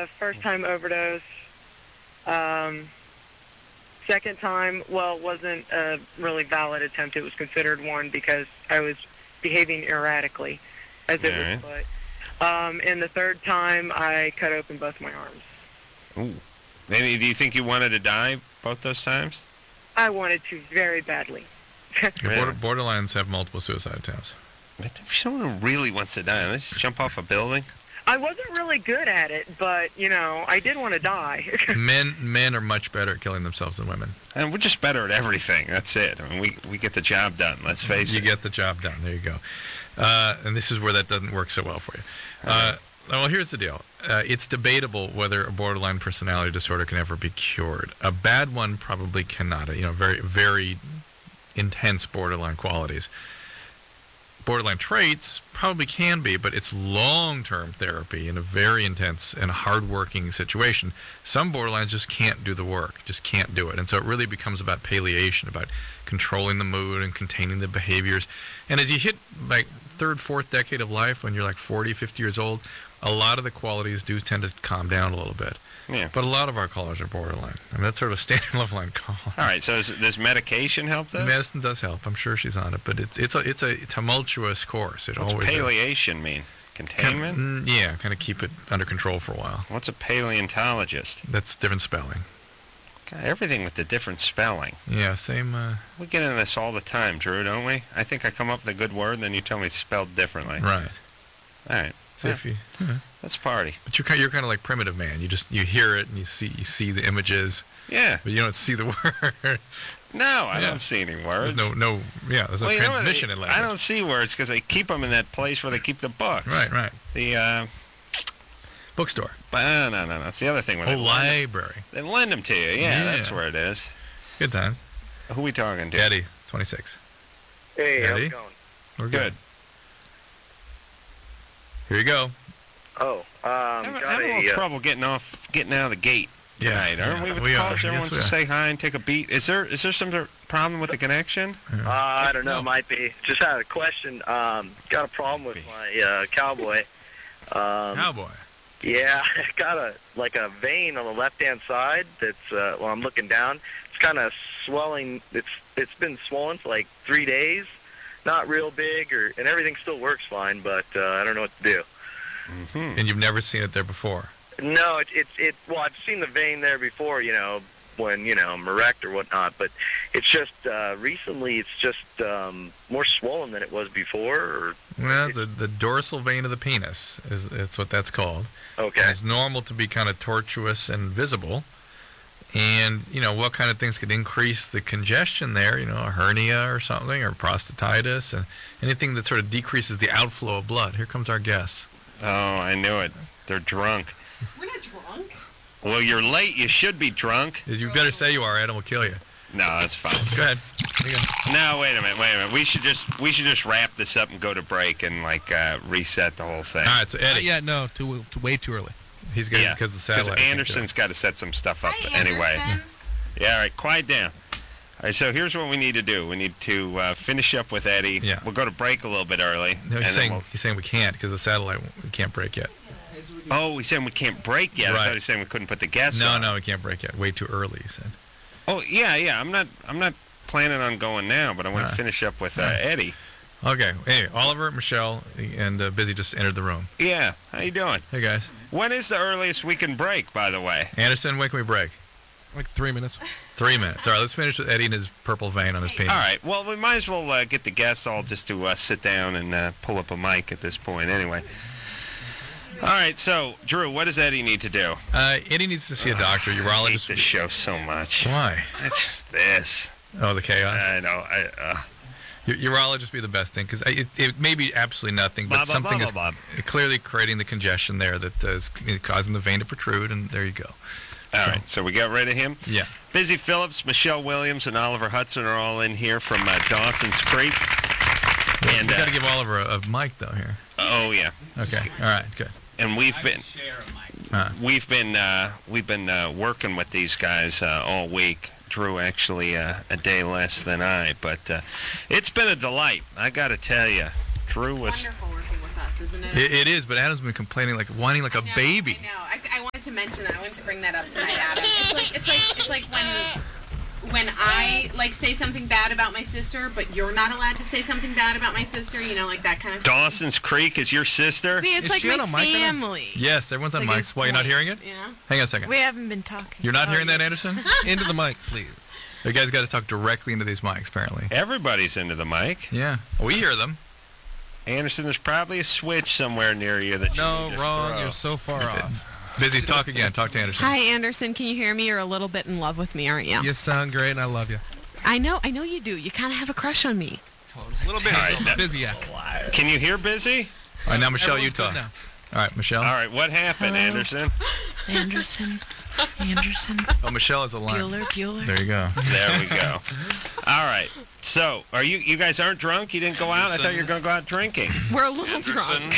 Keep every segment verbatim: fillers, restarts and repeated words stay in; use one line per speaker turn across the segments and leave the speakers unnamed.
uh, first time overdose. Um, second time, well, wasn't a really valid attempt. It was considered one because I was behaving erratically, as it
All
was put. Um, and the third time, I cut open both my arms.
Ooh. Maybe, do you think you wanted to die both those times?
I wanted to very badly.
Really?
Border, borderlines have multiple suicide attempts.
But if someone really wants to die, let's just jump off a building.
I wasn't really good at it, but, you know, I did want to die.
men men are much better at killing themselves than women.
And we're just better at everything. That's it. I mean, we, we get the job done, let's face
you
it.
You get the job done. There you go. Uh, and this is where that doesn't work so well for you. Uh, well, here's the deal. Uh, it's debatable whether a borderline personality disorder can ever be cured. A bad one probably cannot. You know, very, very intense borderline qualities. Borderline traits probably can be, but it's long-term therapy in a very intense and hard-working situation. Some borderlines just can't do the work, just can't do it. And so it really becomes about palliation, about controlling the mood and containing the behaviors. And as you hit like third, fourth decade of life, when you're like forty, fifty years old, a lot of the qualities do tend to calm down a little bit.
Yeah.
But a lot of our callers are borderline. I mean, that's sort of a standard level line call.
All right, so is, does medication help this?
Medicine does help. I'm sure she's on it, but it's it's a it's a tumultuous course. It
What's
always
palliation mean? Containment?
Kind of, mm, yeah, kind of keep it under control for a while.
What's a paleontologist?
That's different spelling.
God, everything with the different spelling.
Yeah, same. Uh,
we get into this all the time, Drew, don't we? I think I come up with a good word, then you tell me it's spelled differently.
Right.
All right.
So yeah. if you, yeah.
Let's party.
But you're kind, you're kind of like primitive man. You just you hear it and you see you see the images.
Yeah.
But you don't see the word.
No, I
yeah.
don't see any words.
There's no no yeah. There's no
well,
transmission
you know,
in language.
I don't see words because they keep them in that place where they keep the books.
Right, right.
The uh,
bookstore.
But uh, no, no, no. That's the other thing.
Oh, they library.
Lend, they lend them to you. Yeah, yeah, that's where it is.
Good time.
Who are we talking to?
Eddie, twenty-six.
Hey,
Eddie?
how's it going?
We're good. good. Here you go.
Oh, um,
I'm
got
having a
a
little
uh,
trouble getting off, getting out of the gate tonight,
yeah,
aren't
yeah,
we? With
we
the
are.
calls, everyone
yes,
wants to say hi and take a beat. Is there is there some sort of problem with the connection?
Uh, I don't know. Might be. Just had a question. Um, got a problem with my uh, cowboy. Um,
cowboy.
Yeah, I got a like a vein on the left-hand side. That's uh, well, I'm looking down. It's kind of swelling. It's it's been swollen for like three days. Not real big, or and everything still works fine, but uh, I don't know what to do.
Mm-hmm.
And you've never seen it there before?
No, it's it, it. Well, I've seen the vein there before, you know, when you know I'm erect or whatnot. But it's just uh, recently, it's just um, more swollen than it was before. Or
well, the the dorsal vein of the penis is it's what that's called.
Okay.
And it's normal to be kind of tortuous and visible. And, you know, what kind of things could increase the congestion there? You know, a hernia or something, or prostatitis, and anything that sort of decreases the outflow of blood. Here comes our guest.
Oh, I knew it. They're drunk.
We're not drunk.
Well, you're late. You should be drunk.
You better say you are, Adam will kill you.
No, that's fine.
Go ahead. Go.
No, wait a minute, wait a minute. We should just we should just wrap this up and go to break and like uh, reset the whole thing.
All right, so Eddie.
Uh, yeah, no, too, too way too early.
He's got
yeah,
because the satellite.
Because Anderson's got to set some stuff up
Hi,
anyway.
Anderson.
Yeah, all right, quiet down. All right, so here's what we need to do. We need to uh, finish up with Eddie.
Yeah.
We'll go to break a little bit early.
No, he's
and
saying
we'll...
he's saying we can't because the satellite we can't break yet.
Oh, he's saying we can't break yet.
Right.
I thought he was saying we couldn't put the guests
no,
on.
No, no, we can't break yet. Way too early, he said.
Oh, yeah, yeah. I'm not I'm not planning on going now, but I want
right.
to finish up with uh,
right.
Eddie.
Okay. Hey, Oliver, Michelle, and uh, Busy just entered the room.
Yeah. How you doing?
Hey, guys.
When is the earliest we can break, by the way?
Anderson, when can we break?
Like three minutes.
Three minutes. All right, let's finish with Eddie and his purple vein on his penis.
All right. Well, we might as well uh, get the guests all just to uh, sit down and uh, pull up a mic at this point anyway. All right. So, Drew, what does Eddie need to do?
Uh, Eddie needs to see a doctor,
I
urologist.
hate this show so much.
Why?
It's just this.
Oh, the chaos?
I know. I, uh...
U- urologist be the best thing, because it, it may be absolutely nothing, but
blah, blah,
something
blah,
is
blah, blah.
clearly creating the congestion there that uh, is causing the vein to protrude, and there you go.
All
so,
right, so we got rid of him?
Yeah.
Busy Phillips, Michelle Williams, and Oliver Hudson are all in here from uh, Dawson's Creek.
Well,
and
we got
uh,
to give Oliver a, a mic, though, here.
Oh, yeah.
Okay, all right, good.
And we've been
Uh,
we've been uh, we've been uh, working with these guys uh, all week. Drew actually uh, a day less than I, but uh, it's been a delight. I got to tell you, Drew
it's
was
wonderful working with us, isn't it?
it, it is, but Adam's been complaining, like whining like a
I know,
baby.
I know. I, I wanted to mention that. I wanted to bring that up tonight, Adam. It's like it's like it's like when when I like say something bad about my sister, but you're not allowed to say something bad about my sister. You know, like that kind of.
Dawson's Creek is your sister?
It's
Is
like
she
my
on a mic right now?
family.
Yes, everyone's on
Like
mics.
it's
Why, you're not
point,
hearing it?
You know?
Hang on a second.
We haven't been talking.
You're not
Oh,
hearing that,
yeah.
Anderson?
Into the mic, please.
You guys got to talk directly into these mics, apparently.
Everybody's into the mic.
Yeah. We hear them.
Anderson, there's probably a switch somewhere near you that you
No,
need to
wrong.
throw.
You're so far off.
Busy, talk again. Talk to Anderson.
Hi, Anderson. Can you hear me? You're a little bit in love with me, aren't you?
You sound great, and I love you.
I know. I know you do. You kind of have a crush on me.
A little bit.
All right, that-
busy, yeah.
Can you hear Busy?
All right, now, Michelle, you
Everyone's good
talk.
now.
All right, Michelle.
All right, what happened,
Hello?
Anderson?
Anderson, Anderson,
Oh, Michelle is a line.
Bueller, Bueller.
There you go.
There we go. All right. So, are you you guys aren't drunk? You didn't go out? I thought you were going to go out drinking.
We're a little drunk.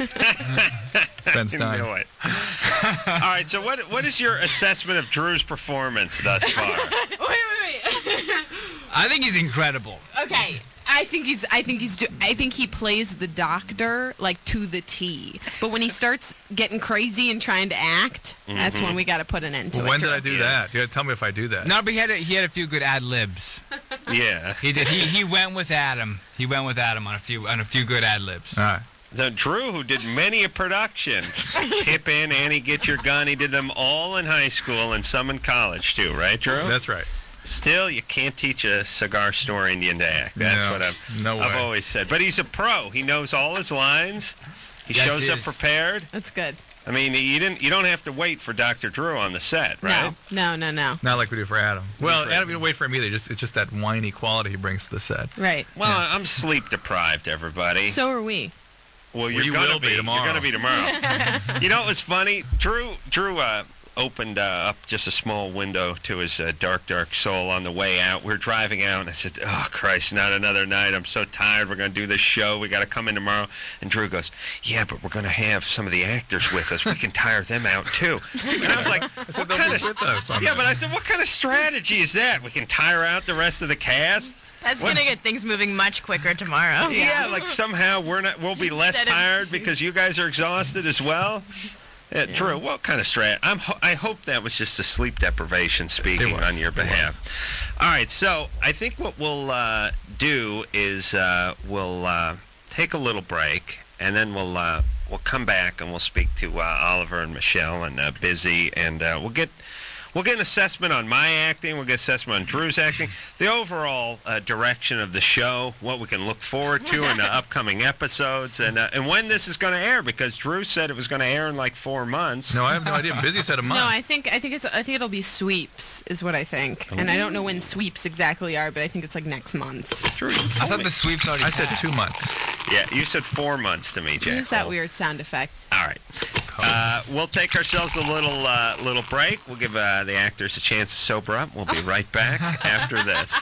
Ben
I
Stein.
knew it. All right. So, what what is your assessment of Drew's performance thus far?
wait, wait, wait.
I think he's incredible.
Okay. I think he's. I think he's. do- I think he plays the doctor like to the T. But when he starts getting crazy and trying to act, that's when we got to put an end to
Well,
it.
when did
Drew.
I do that? You got to tell me if I do that.
No, but he had a, he had a few good ad libs.
Yeah.
He did. He he went with Adam. He went with Adam on a few on a few good ad libs.
All right.
So Drew, who did many a production, Hip In, Annie, Get Your Gun, he did them all in high school and some in college too, right, Drew?
That's right.
Still, you can't teach a cigar store Indian to act. That's
No,
what I've,
no
I've
way.
always said. But he's a pro. He knows all his lines. He
Yes,
shows
he
up
is.
prepared.
That's good.
I mean, you didn't. You don't have to wait for Doctor Drew on the set, right?
No, no, no, no.
Not like we do for Adam. Well,
for
Adam,
Adam.
you don't wait for him either. Just It's just that whiny quality he brings to the set.
Right.
Well, I'm sleep deprived, everybody.
So are we.
Well, you're
you
gonna
will be
be
tomorrow.
You're gonna be tomorrow. You know what was funny? Drew Drew uh, opened uh, up just a small window to his uh, dark, dark soul on the way out. We were driving out, and I said, "Oh Christ, not another night! I'm so tired. We're gonna do this show. We got to come in tomorrow." And Drew goes, "Yeah, but we're gonna have some of the actors with us. We can tire them out too." And I was like, "What
they'll
kind
be
of?"
with us on
Yeah,
that.
but I said, "What kind of strategy is that? We can tire out the rest of the cast."
That's
What?
gonna get things moving much quicker tomorrow.
Yeah, like somehow we're not. We'll be less
Instead of-
tired because you guys are exhausted as well. Yeah, Drew, what kind of strat? I'm. Ho- I hope that was just a sleep deprivation speaking
was.
on your
It
behalf. All right, so I think what we'll uh, do is uh, we'll uh, take a little break, and then we'll uh, we'll come back and we'll speak to uh, Oliver and Michelle and uh, Busy, and uh, we'll get. We'll get an assessment on my acting. We'll get an assessment on Drew's acting. The overall uh, direction of the show, what we can look forward to in the upcoming episodes, and uh, and when this is going to air, because Drew said it was going to air in like four months.
No, I have no idea. Busy said a month.
No, I think I think it's I think it'll be sweeps is what I think, and I don't know when sweeps exactly are, but I think it's like next month.
Drew,
I thought the sweeps already.
I said
passed.
two months.
yeah, you said four months to me, Jack.
Use that weird sound effect.
All right. Uh, we'll take ourselves a little uh, little break. We'll give uh, the actors a chance to sober up. We'll be right back after this.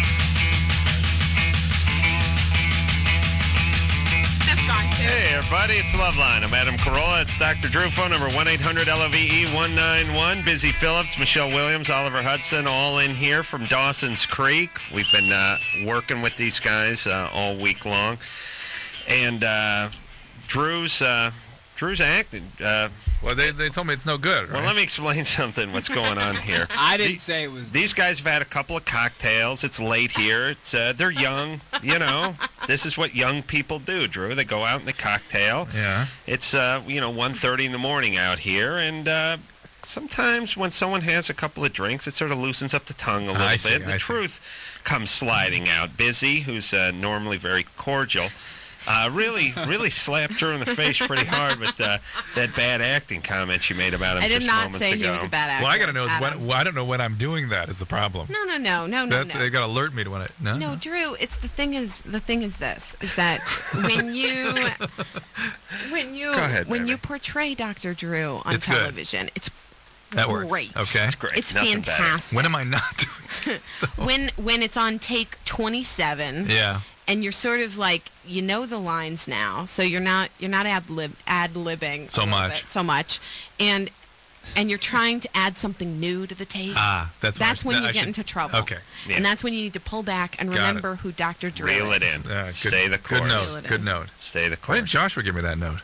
That's gone too.
Hey, everybody, it's Loveline. I'm Adam Carolla. It's Doctor Drew. Phone number one eight hundred L O V E one nine one. Busy Phillips, Michelle Williams, Oliver Hudson, all in here from Dawson's Creek. We've been uh, working with these guys uh, all week long. And uh, Drew's... Uh, Drew's acting. Uh,
Well, they, they told me it's no good, right?
well, let me explain something. What's going on here?
I didn't
The-
say it was.
These guys have had a couple of cocktails. It's late here. It's uh, they're young. You know, this is what young people do, Drew. They go out and they cocktail.
Yeah.
It's uh, you know one thirty in the morning out here, and uh, sometimes when someone has a couple of drinks, it sort of loosens up the tongue a little
I
bit.
see,
and the
I see.
truth comes sliding out. Busy, who's uh, normally very cordial. Uh, really, really slapped Drew in the face pretty hard with uh, that bad acting comment you made about him
I did
just
not
moments
say
ago.
he was a bad actor.
Well, I got to know is
Adam.
when. Well, I don't know when I'm doing that is the problem.
No, no, no, no, no,
That's,
no.
They got to alert me to when I. No.
No, Drew. It's the thing is the thing is this is that when you when you
Go ahead,
when
baby.
you portray Doctor Drew on
It's good.
television, it's
That works.
great.
Okay.
It's great.
It's
Nothing better.
fantastic.
When am I not doing?
when when it's on take twenty-seven
Yeah.
and you're sort of like you know the lines now, so you're not you're not ad lib ad libbing
So much.
so much, and and you're trying to add something new to the tape.
Ah, that's
That's
what
when
I,
you
I
get
should-
into trouble.
Okay.
Yeah.
And that's when you need to pull back and
Got it.
remember who Doctor Drew
Reel
is.
it in.
Yeah, good,
Stay the course.
Good
Reel
note.
it in.
Good note.
Stay the
Why didn't
course.
Joshua give me that note?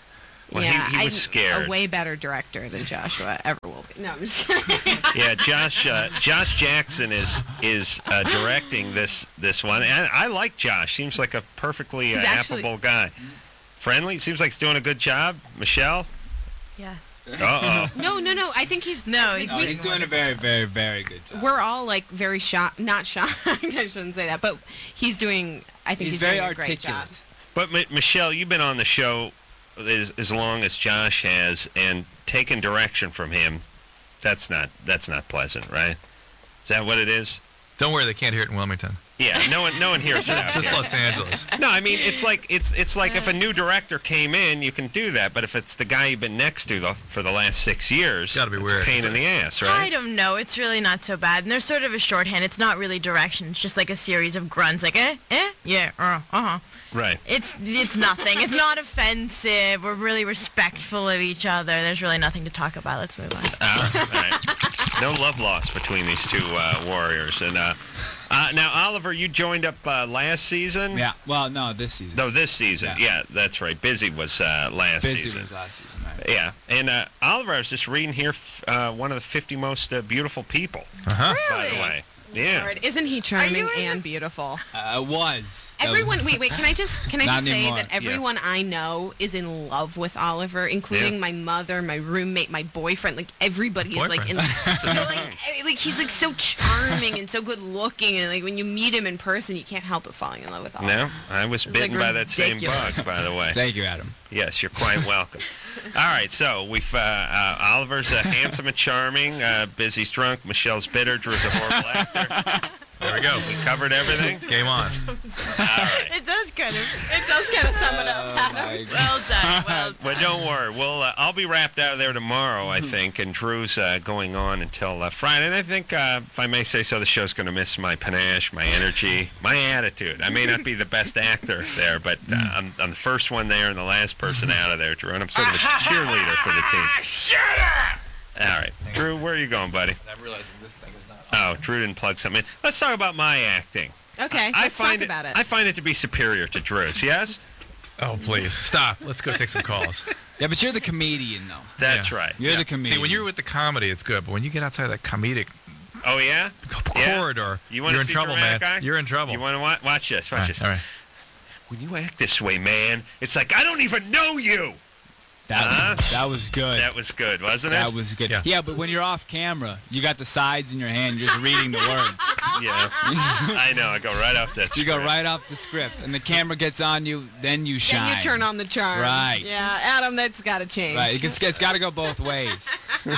Well,
yeah,
he, he was
I'm
scared.
a way better director than Joshua ever will be. No, I'm just kidding.
Yeah, Josh uh, Josh Jackson is is uh, directing this this one, and I like Josh. Seems like a perfectly uh,
He's actually-
affable guy. Friendly. Seems like he's doing a good job. Michelle.
Yes.
Uh oh.
No, no, no. I think he's
No,
we-
he's
No,
we-
he's doing a very, very, very good job.
We're all like very shocked. Not shocked. I shouldn't say that, but he's doing. I think
He's
he's,
very
doing a great
articulate.
job.
But M- Michelle, you've been on the show as, as long as Josh has, and taken direction from him. That's not that's not pleasant, right? Is that what it is?
Don't worry, they can't hear it in Wilmington.
Yeah, no one no one hears it out
Just
here.
Los Angeles.
No, I mean it's like it's it's like if a new director came in, you can do that. But if it's the guy you've been next to the, for the last six years,
Gotta be
it's
weird.
a pain in the ass,
I
right?
don't know. It's really not so bad. And there's sort of a shorthand. It's not really direction. It's just like a series of grunts, like eh, eh, yeah, uh, uh-huh.
Right.
It's it's nothing. It's not offensive. We're really respectful of each other. There's really nothing to talk about. Let's move on.
Uh, all right. No love lost between these two uh, warriors. And uh, uh, now, Oliver, you joined up uh, last season.
Yeah. Well, no, this season.
No, this season. Yeah,
Yeah.
that's right. Busy was uh, last
Busy
season.
was last season. Right.
Yeah, and uh, Oliver, I was just reading here, f- uh, one of the fifty most uh, beautiful people,
Uh-huh.
by the way. Yeah.
Lord, isn't he charming
you in
and beautiful?
Uh, it was. That
Everyone,
was-
wait, wait. Can I just can I
Not
just say
anymore.
that everyone I know is in love with Oliver, including
Yeah.
my mother, my roommate, my boyfriend. Like everybody is like in.
Boyfriend.
You know, like, eh, like he's like so charming and so good looking, and like when you meet him in person, you can't help but falling in love with Oliver.
No, I was
It's,
bitten
like,
by that same
ridiculous.
bug, by the way.
Thank you, Adam.
Yes, you're quite welcome. All right, so we've uh, uh, Oliver's uh, handsome and charming. Uh, Busy's drunk. Michelle's bitter. Drew's a horrible actor.
There we go.
We covered everything.
Game on.
All right.
It does kind of.
It does kind of sum it up,
Oh,
Adam.
my God.
Well done. Well done.
Well, don't worry. We'll, uh, I'll be wrapped out of there tomorrow, I think, and Drew's uh, going on until uh, Friday. And I think, uh, if I may say so, the show's going to miss my panache, my energy, my attitude. I may not be the best actor there, but uh, I'm, I'm the first one there and the last person out of there, Drew. And I'm sort of a cheerleader for the team. Shut up! All right. Drew, where are you going, buddy?
I'm realizing this thing is not.
Oh, Drew didn't plug something in. Let's talk about my acting.
Okay,
I
let's
find
talk about it.
I find it to be superior to Drew's, yes?
Oh, please. Stop. Let's go take some calls.
Yeah, but you're the comedian, though.
That's
Yeah.
right.
You're
Yeah.
the comedian.
See, when you're with the comedy, it's good. But when you get outside that comedic
Oh, yeah? Yeah.
corridor,
You wanna
you're in
see
trouble, man.
Dramatic Eye?
You're in trouble.
You want to watch? Watch this. Watch
all right,
this.
all right.
When you act this way, man, it's like, I don't even know you.
That,
Huh?
was, that was good.
That was good, wasn't
That
it?
was good.
Yeah.
Yeah. but when you're off camera, you got the sides in your hand, you're just reading the words.
Yeah. I know. I go right off that
You go
script.
right off the script, and the camera gets on you, then you shine.
Then you turn on the charm.
Right.
Yeah, Adam, that's got to change.
Right, it's, it's got to go both ways.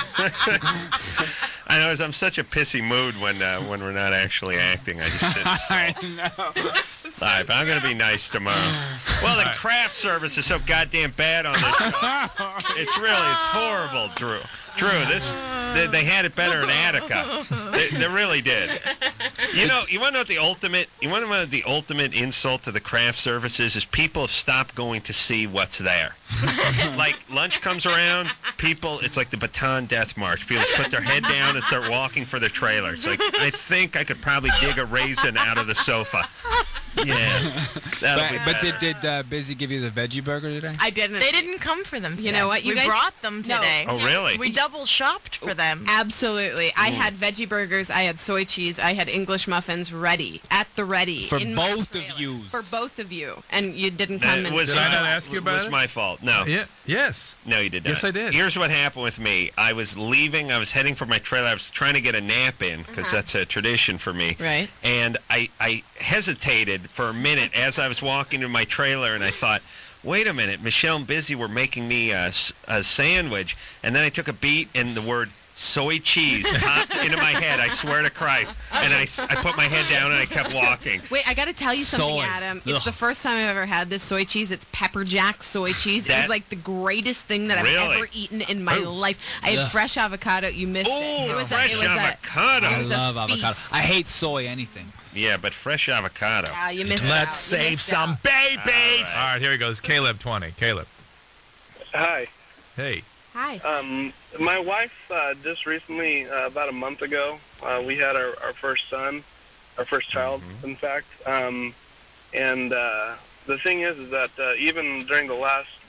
I know. I'm such a pissy mood when uh, when we're not actually acting. I just sit
I
sulk.
know.
All right, but I'm going to be nice tomorrow. Well, the craft service is so goddamn bad on this show. It's really, it's horrible, Drew. Drew, this, they, they had it better in Attica. They, they really did. You know, you want to know what the ultimate, you want to know what the ultimate insult to the craft service is? Is people have stopped going to see what's there. Like, lunch comes around, people, it's like the Baton Death March. People just put their head down and start walking for their trailers. Like, I think I could probably dig a raisin out of the sofa. Yeah. That'll be
But, but
better.
did, did uh, Busy give you the veggie burger today?
I didn't.
They didn't come for them. Today.
You know what? You
we
guys-
brought them
No.
today.
Oh, really?
We double shopped for them.
Absolutely. I had veggie burgers, I had soy cheese, I had English muffins ready, at the ready.
For
in my
both of
trailer.
you.
For both of you. And you didn't come
That
and...
was
Did I
my-
not ask you about
was
it?
my fault. No.
Yeah. Yes.
No, you did not.
Yes, I did.
Here's what happened with me. I was leaving. I was heading for my trailer. I was trying to get a nap in because that's a tradition for me.
Right.
And I, I hesitated for a minute as I was walking to my trailer, and I thought, wait a minute, Michelle and Busy were making me a, s- a sandwich. And then I took a beat, and the word soy cheese popped into my head. I swear to Christ. And I, s- I put my head down, and I kept walking.
Wait, I got to tell you something,
Soy.
Adam.
Ugh.
It's the first time I've ever had this soy cheese. It's Pepper Jack soy cheese. it
That-
was like the greatest thing that
Really?
I've ever eaten in my
Oh.
life. I had
Ugh.
fresh avocado. You missed it.
Ooh,
It was
fresh
a, it was
avocado.
A, it
I
was a
love avocado.
feast.
I hate soy anything.
Yeah, but fresh avocado.
Yeah, you missed out.
Let's
You
save
missed
some
out.
babies.
All right, here he goes. Caleb twenty. Caleb.
Hi.
Hey.
Hi.
Um, my wife uh, just recently, uh, about a month ago, uh, we had our, our first son, our first child, in fact. Um, and uh, the thing is, is that uh, even during the last about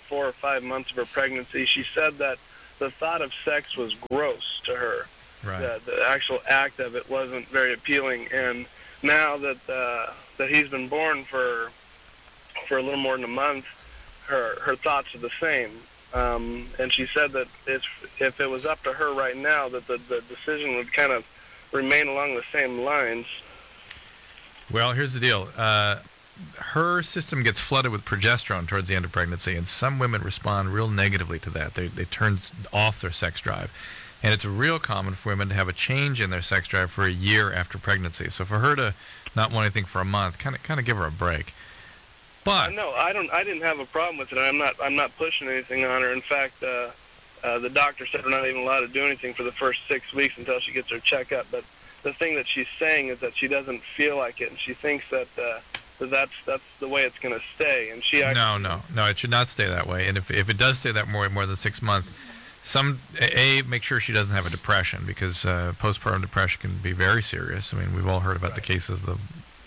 four or five months of her pregnancy, she said that the thought of sex was gross to her.
Right.
The, the actual act of it wasn't very appealing. And now that uh, that he's been born for for a little more than a month, her her thoughts are the same. Um, and she said that if if it was up to her right now, that the, the decision would kind of remain along the same lines.
Well, here's the deal. Uh, her system gets flooded with progesterone towards the end of pregnancy, and some women respond real negatively to that. They they turn off their sex drive. And it's real common for women to have a change in their sex drive for a year after pregnancy. So for her to not want anything for a month, kind of kind of give her a break. But
no, I don't. I didn't have a problem with it. I'm not. I'm not pushing anything on her. In fact, uh, uh, the doctor said we're not even allowed to do anything for the first six weeks until she gets her checkup. But the thing that she's saying is that she doesn't feel like it, and she thinks that, uh, that that's that's the way it's going to stay. And she actually,
no, no, no, it should not stay that way. And if if it does stay that more more than six months, some a make sure she doesn't have a depression, because uh, postpartum depression can be very serious. I mean, we've all heard about the cases of the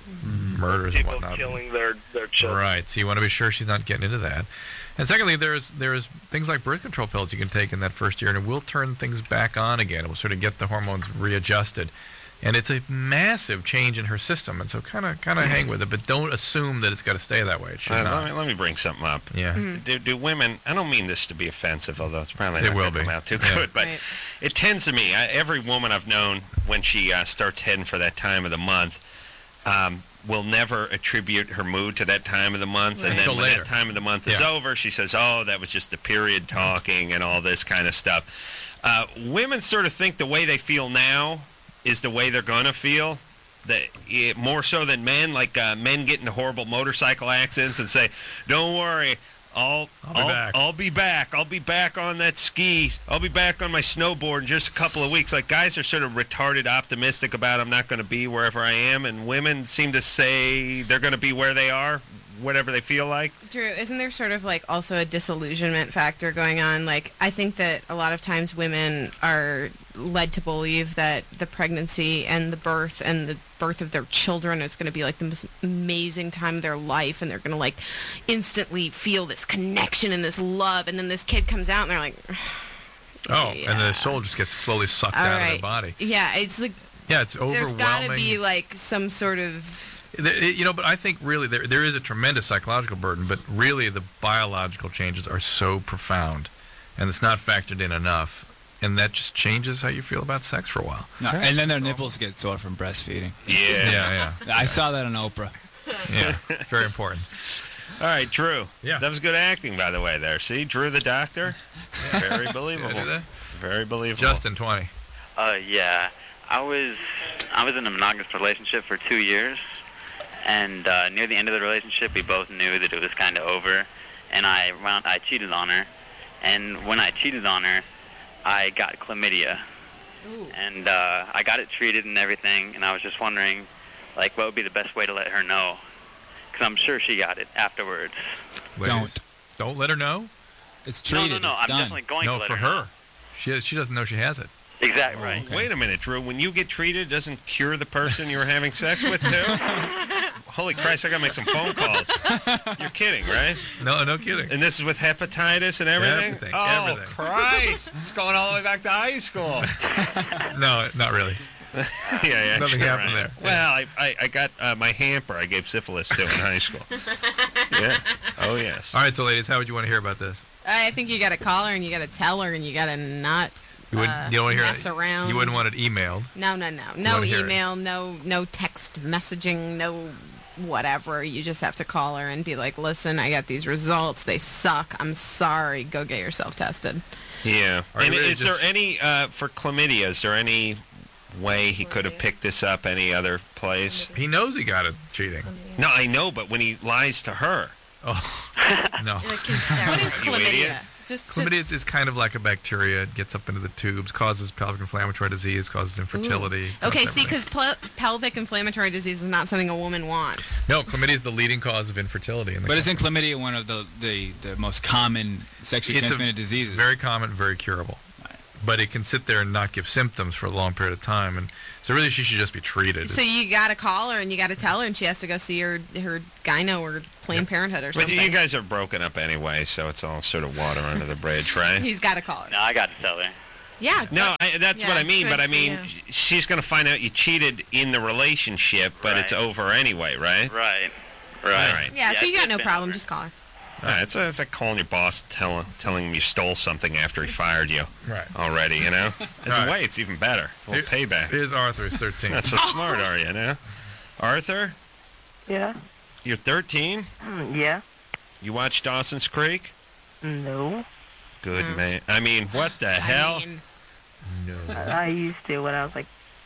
murders and
people
whatnot.
killing their their children.
Right. So you want to be sure she's not getting into that. And secondly, there's there's things like birth control pills you can take in that first year, and it will turn things back on again. It will sort of get the hormones readjusted. And it's a massive change in her system, and so kind of kind of hang with it, but don't assume that it's got to stay that way. It should
Uh,
not.
let, me, let me bring something up.
Yeah.
Do, do women, I don't mean this to be offensive, although it's probably
It
not
will
going to
be.
come out too
Yeah.
good, but
Right.
it tends to me, I, every woman I've known, when she uh, starts heading for that time of the month, um, will never attribute her mood to that time of the month.
Right.
And then
Until
when
later.
that time of the month is
Yeah.
over, she says, oh, that was just the period talking and all this kind of stuff. Uh, women sort of think the way they feel now is the way they're going to feel. That it, more so than men, like uh, men get into horrible motorcycle accidents and say, don't worry, I'll
I'll be
I'll,
back.
I'll be back. I'll be back on that ski. I'll be back on my snowboard in just a couple of weeks. Like, guys are sort of retarded optimistic about I'm not going to be wherever I am, and women seem to say they're going to be where they are, whatever they feel like.
Drew, isn't there sort of like also a disillusionment factor going on? Like, I think that a lot of times women are led to believe that the pregnancy and the birth and the birth of their children is going to be like the most amazing time of their life, and they're going to like instantly feel this connection and this love, and then this kid comes out and they're like,
Oh,
yeah.
and the soul just gets slowly sucked
all
out of their
right.
body.
Yeah, it's like
Yeah, it's
there's
overwhelming.
got to be like some sort of
The- You know, but I think really there there is a tremendous psychological burden, but really the biological changes are so profound, and it's not factored in enough, and that just changes how you feel about sex for a while.
No, and then their nipples get sore from breastfeeding.
Yeah.
Yeah,
I saw that on Oprah.
yeah, yeah. Very important.
All right, Drew.
Yeah.
That was good acting, by the way, there. See, Drew the doctor? Very believable.
Did I do that?
Very believable.
Justin, twenty.
Uh, yeah. I was I was in a monogamous relationship for two years, and uh, near the end of the relationship, we both knew that it was kind of over, and I wound, I cheated on her, and when I cheated on her, I got chlamydia,
Ooh.
and uh, I got it treated and everything, and I was just wondering, like, what would be the best way to let her know? Because I'm sure she got it afterwards.
Ladies,
Don't.
Don't let her know.
It's
No,
treated.
no, no.
It's
I'm
done.
definitely going
No,
to let
for
her. know.
her. She she doesn't know she has it.
Exactly right.
Okay.
Wait a minute, Drew. When you get treated, it doesn't cure the person you were having sex with, too? Holy Christ, I got to make some phone calls. You're kidding, right?
No, no kidding.
And this is with hepatitis and everything?
Everything,
Oh,
everything.
Christ. It's going all the way back to high school.
No, not really.
yeah, yeah.
Nothing
sure,
happened
right.
there.
Well, I, I, I got uh, my hamper I gave syphilis to in high school. Yeah. Oh, yes.
All right, so ladies, how would you want to hear about this?
I think you got to call her and you got to tell her and you got to not
You wouldn't.
uh,
you don't want to hear
mess
it.
around.
You wouldn't want it emailed.
No, no, no,
You
no
wanna hear it.
email, no, no text messaging, no whatever. You just have to call her and be like, "Listen, I got these results. They suck. I'm sorry. Go get yourself tested."
Yeah.
Are you
And
ready
is
to
there
just-
any, uh, for chlamydia, is there any way he could have picked this up any other place?
He knows he got it cheating.
No, I know, but when he lies to her.
Oh, no.
What is chlamydia? Just to-
Chlamydia is, is kind of like a bacteria. It gets up into the tubes, causes pelvic inflammatory disease, causes infertility.
Okay,
causes
see,
everything.
because pl- pelvic inflammatory disease is not something a woman wants.
No, chlamydia is the leading cause of infertility. In the
But
country.
isn't chlamydia one of the, the, the most common sexually
It's a-
transmitted diseases?
Very common, very curable. but it can sit there and not give symptoms for a long period of time. And so really she should just be treated.
So you got to call her and you got to tell her, and she has to go see her her gyno or Planned Parenthood or
But
something.
you guys are broken up anyway, so it's all sort of water under the bridge, right?
He's got to call her.
No, I got to tell her.
Yeah.
No, I, that's
Yeah,
what I mean.
good
But I
for
mean,
you.
she's going to find out you cheated in the relationship, but it's
Right.
over anyway, right?
Right.
All
Right.
right.
Yeah, so you got
it's
no
been
problem.
over.
Just call her.
All right, it's, a, it's like calling your boss, telling telling him you stole something after he fired you.
Right.
Already, you know. As
Right.
a way, it's even better. A little
Here-
payback.
Here's Arthur. He's thirteen.
Not so smart, are you? Now, Arthur,
Yeah.
you're thirteen.
Mm, yeah.
You watch Dawson's Creek?
No.
Good man. I mean, what the hell?
No.
I used to when I was like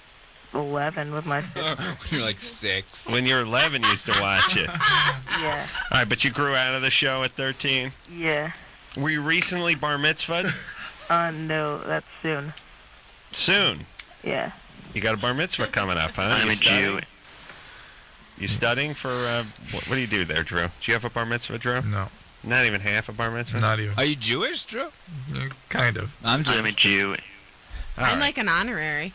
eleven with my sister.
You're like six.
When you were eleven, you used to watch it.
Yeah.
All right, but you grew out of the show at thirteen.
Yeah.
Were you recently bar mitzvahed?
Uh, no, that's soon.
Soon.
Yeah.
You got a bar mitzvah coming up, huh?
I'm
you
a
studying?
Jew.
You studying for, uh, what, what do you do there, Drew? Do you have a bar mitzvah, Drew?
No.
Not even half a bar mitzvah?
Not even.
Are you Jewish, Drew?
Yeah, kind of.
I'm Jewish.
I'm a Jew.
All
I'm
right.
like an honorary.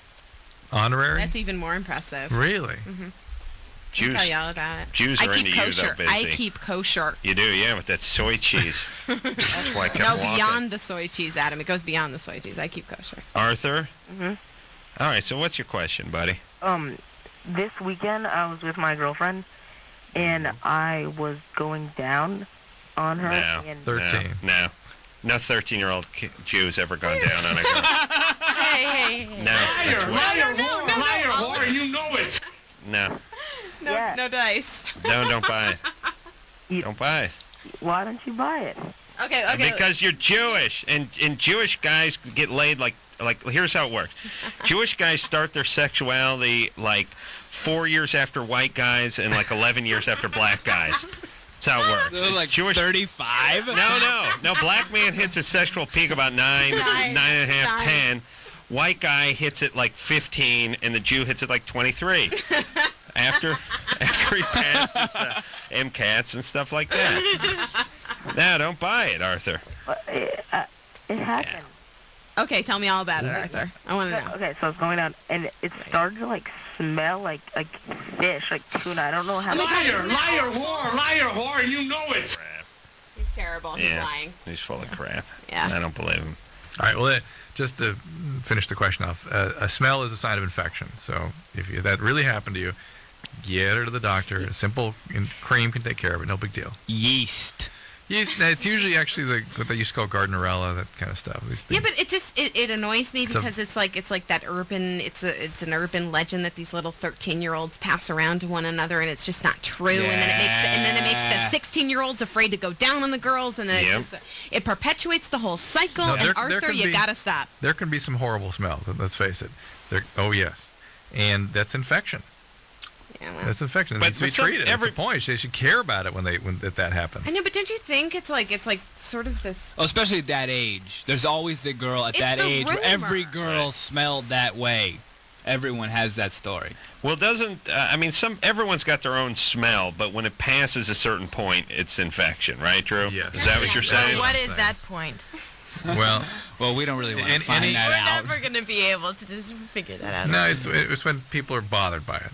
Honorary?
That's even more impressive.
Really?
Mm-hmm.
Jews,
I'll tell you all about it.
Jews
I
are
keep
into you,
kosher.
though,
I
busy.
keep kosher.
You do, yeah, with that soy cheese. That's why I kept
No,
walking.
beyond the soy cheese, Adam. It goes beyond the soy cheese. I keep kosher.
Arthur?
Mhm.
All right, so what's your question, buddy?
Um, this weekend I was with my girlfriend, and I was going down on her.
No.
And
thirteen.
No. No thirteen-year-old ki- Jew's ever gone down on a girl.
Hey, hey, hey.
No. That's weird.
no, no, no, liar, whore,
and you know it.
No.
No,
Yeah.
no dice.
No, don't buy it.
You-
Don't buy it.
Why don't you buy it?
Okay, okay.
Because you're Jewish, and, and Jewish guys get laid like like. Here's how it works: Jewish guys start their sexuality like four years after white guys, and like eleven years after black guys. That's how it works.
They're like
Jewish.
thirty-five?
No, no, no. Black man hits his sexual peak about nine,
Nine.
nine and a half,
Nine.
ten. White guy hits it like fifteen, and the Jew hits it like twenty-three. After, after he passed his uh, M CATs and stuff like that. No, don't buy it, Arthur.
But It, uh, it happened.
Okay, tell me all about it, Arthur. I want to know.
Okay, so I was going down, and it started to like smell like like fish, like tuna. I don't know how.
Liar, liar, whore, liar, whore, and you know it.
He's terrible. He's
Yeah.
lying.
He's full of crap.
Yeah.
I don't believe him.
All right. Well, uh, just to finish the question off, uh, a smell is a sign of infection. So if, you, if that really happened to you, get her to the doctor. A simple in- cream can take care of it. No big deal.
Yeast.
Yeast, it's usually actually the, what they used to call Gardnerella, that kind of stuff. These
Yeah,
things-
but it just it, it annoys me
It's a-
because it's like it's like that urban it's a it's an urban legend that these little thirteen year olds pass around to one another, and it's just not true. And then it makes the, and then it makes
Yeah.
the sixteen year olds afraid to go down on the girls, and then
Yep.
it's just, it perpetuates the whole cycle.
No,
and
there- there
Arthur,
can
you
be-
gotta stop.
there can be some horrible smells. Let's face it. There, oh yes, and that's infection.
Yeah, well.
That's infection. It
But-
needs to be
but some-
treated.
every-
That's the point. They should care about it when they when that, that happens.
I know, but don't you think it's like it's like sort of this?
Oh, especially at that age. There's always the girl at
It's
that
the
age where every
rumor.
girl smelled that way. Everyone has that story.
Well, doesn't uh, I mean some? Everyone's got their own smell, but when it passes a certain point, it's infection, right, Drew?
Yes.
Is that what you're saying?
What is that point?
Well,
Well, we don't really want to
Any-
find
any-
that
We're
out.
never gonna be able to just figure that out.
no, it's it's when people are bothered by it.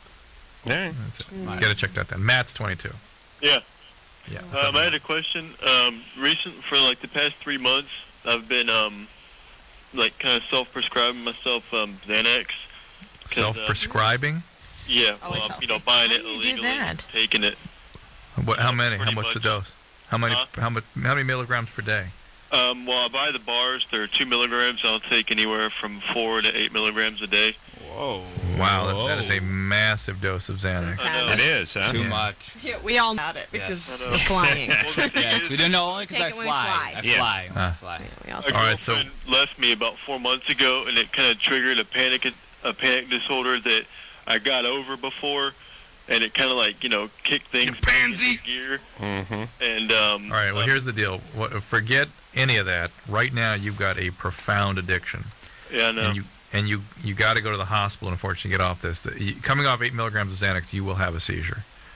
All right.
That's it. You got to check that out. Matt's twenty-two.
Yeah.
Yeah.
Um, I had a question. Um, recent for like the past three months, I've been um, like kind of self-prescribing myself um, Xanax. 'cause, uh,
Self-prescribing.
yeah.
Always
Well, I'm, you know, buying it
How do you do
illegally, and
that?
taking it.
What? How many? How
pretty
much the
much.
dose? How many?
Huh?
How much? How many milligrams per day?
Um, well, I buy the bars. They're two milligrams. I'll take anywhere from four to eight milligrams a day.
Whoa.
Wow, that, that is a massive dose of Xanax.
I know.
It is, huh?
Too
Yeah.
much.
Yeah, we all know about it because
Yes. I know.
we're flying.
Well, the thing
Yes,
is,
we don't know only because
Take
I
it when
fly.
we fly.
I
Yeah.
fly. when I
Ah.
fly.
We all
a
All right, so-
girlfriend left me about four months ago, and it kind of triggered a panic a panic disorder that I got over before, and it kind of like you know kicked things back into gear.
Mm-hmm.
And um,
All right. Well,
um,
here's the deal. What, forget any of that. Right now, you've got a profound addiction,
yeah, I know.
and you and you you got to go to the hospital. And unfortunately, get off this. The, you, coming off eight milligrams of Xanax, you will have a seizure.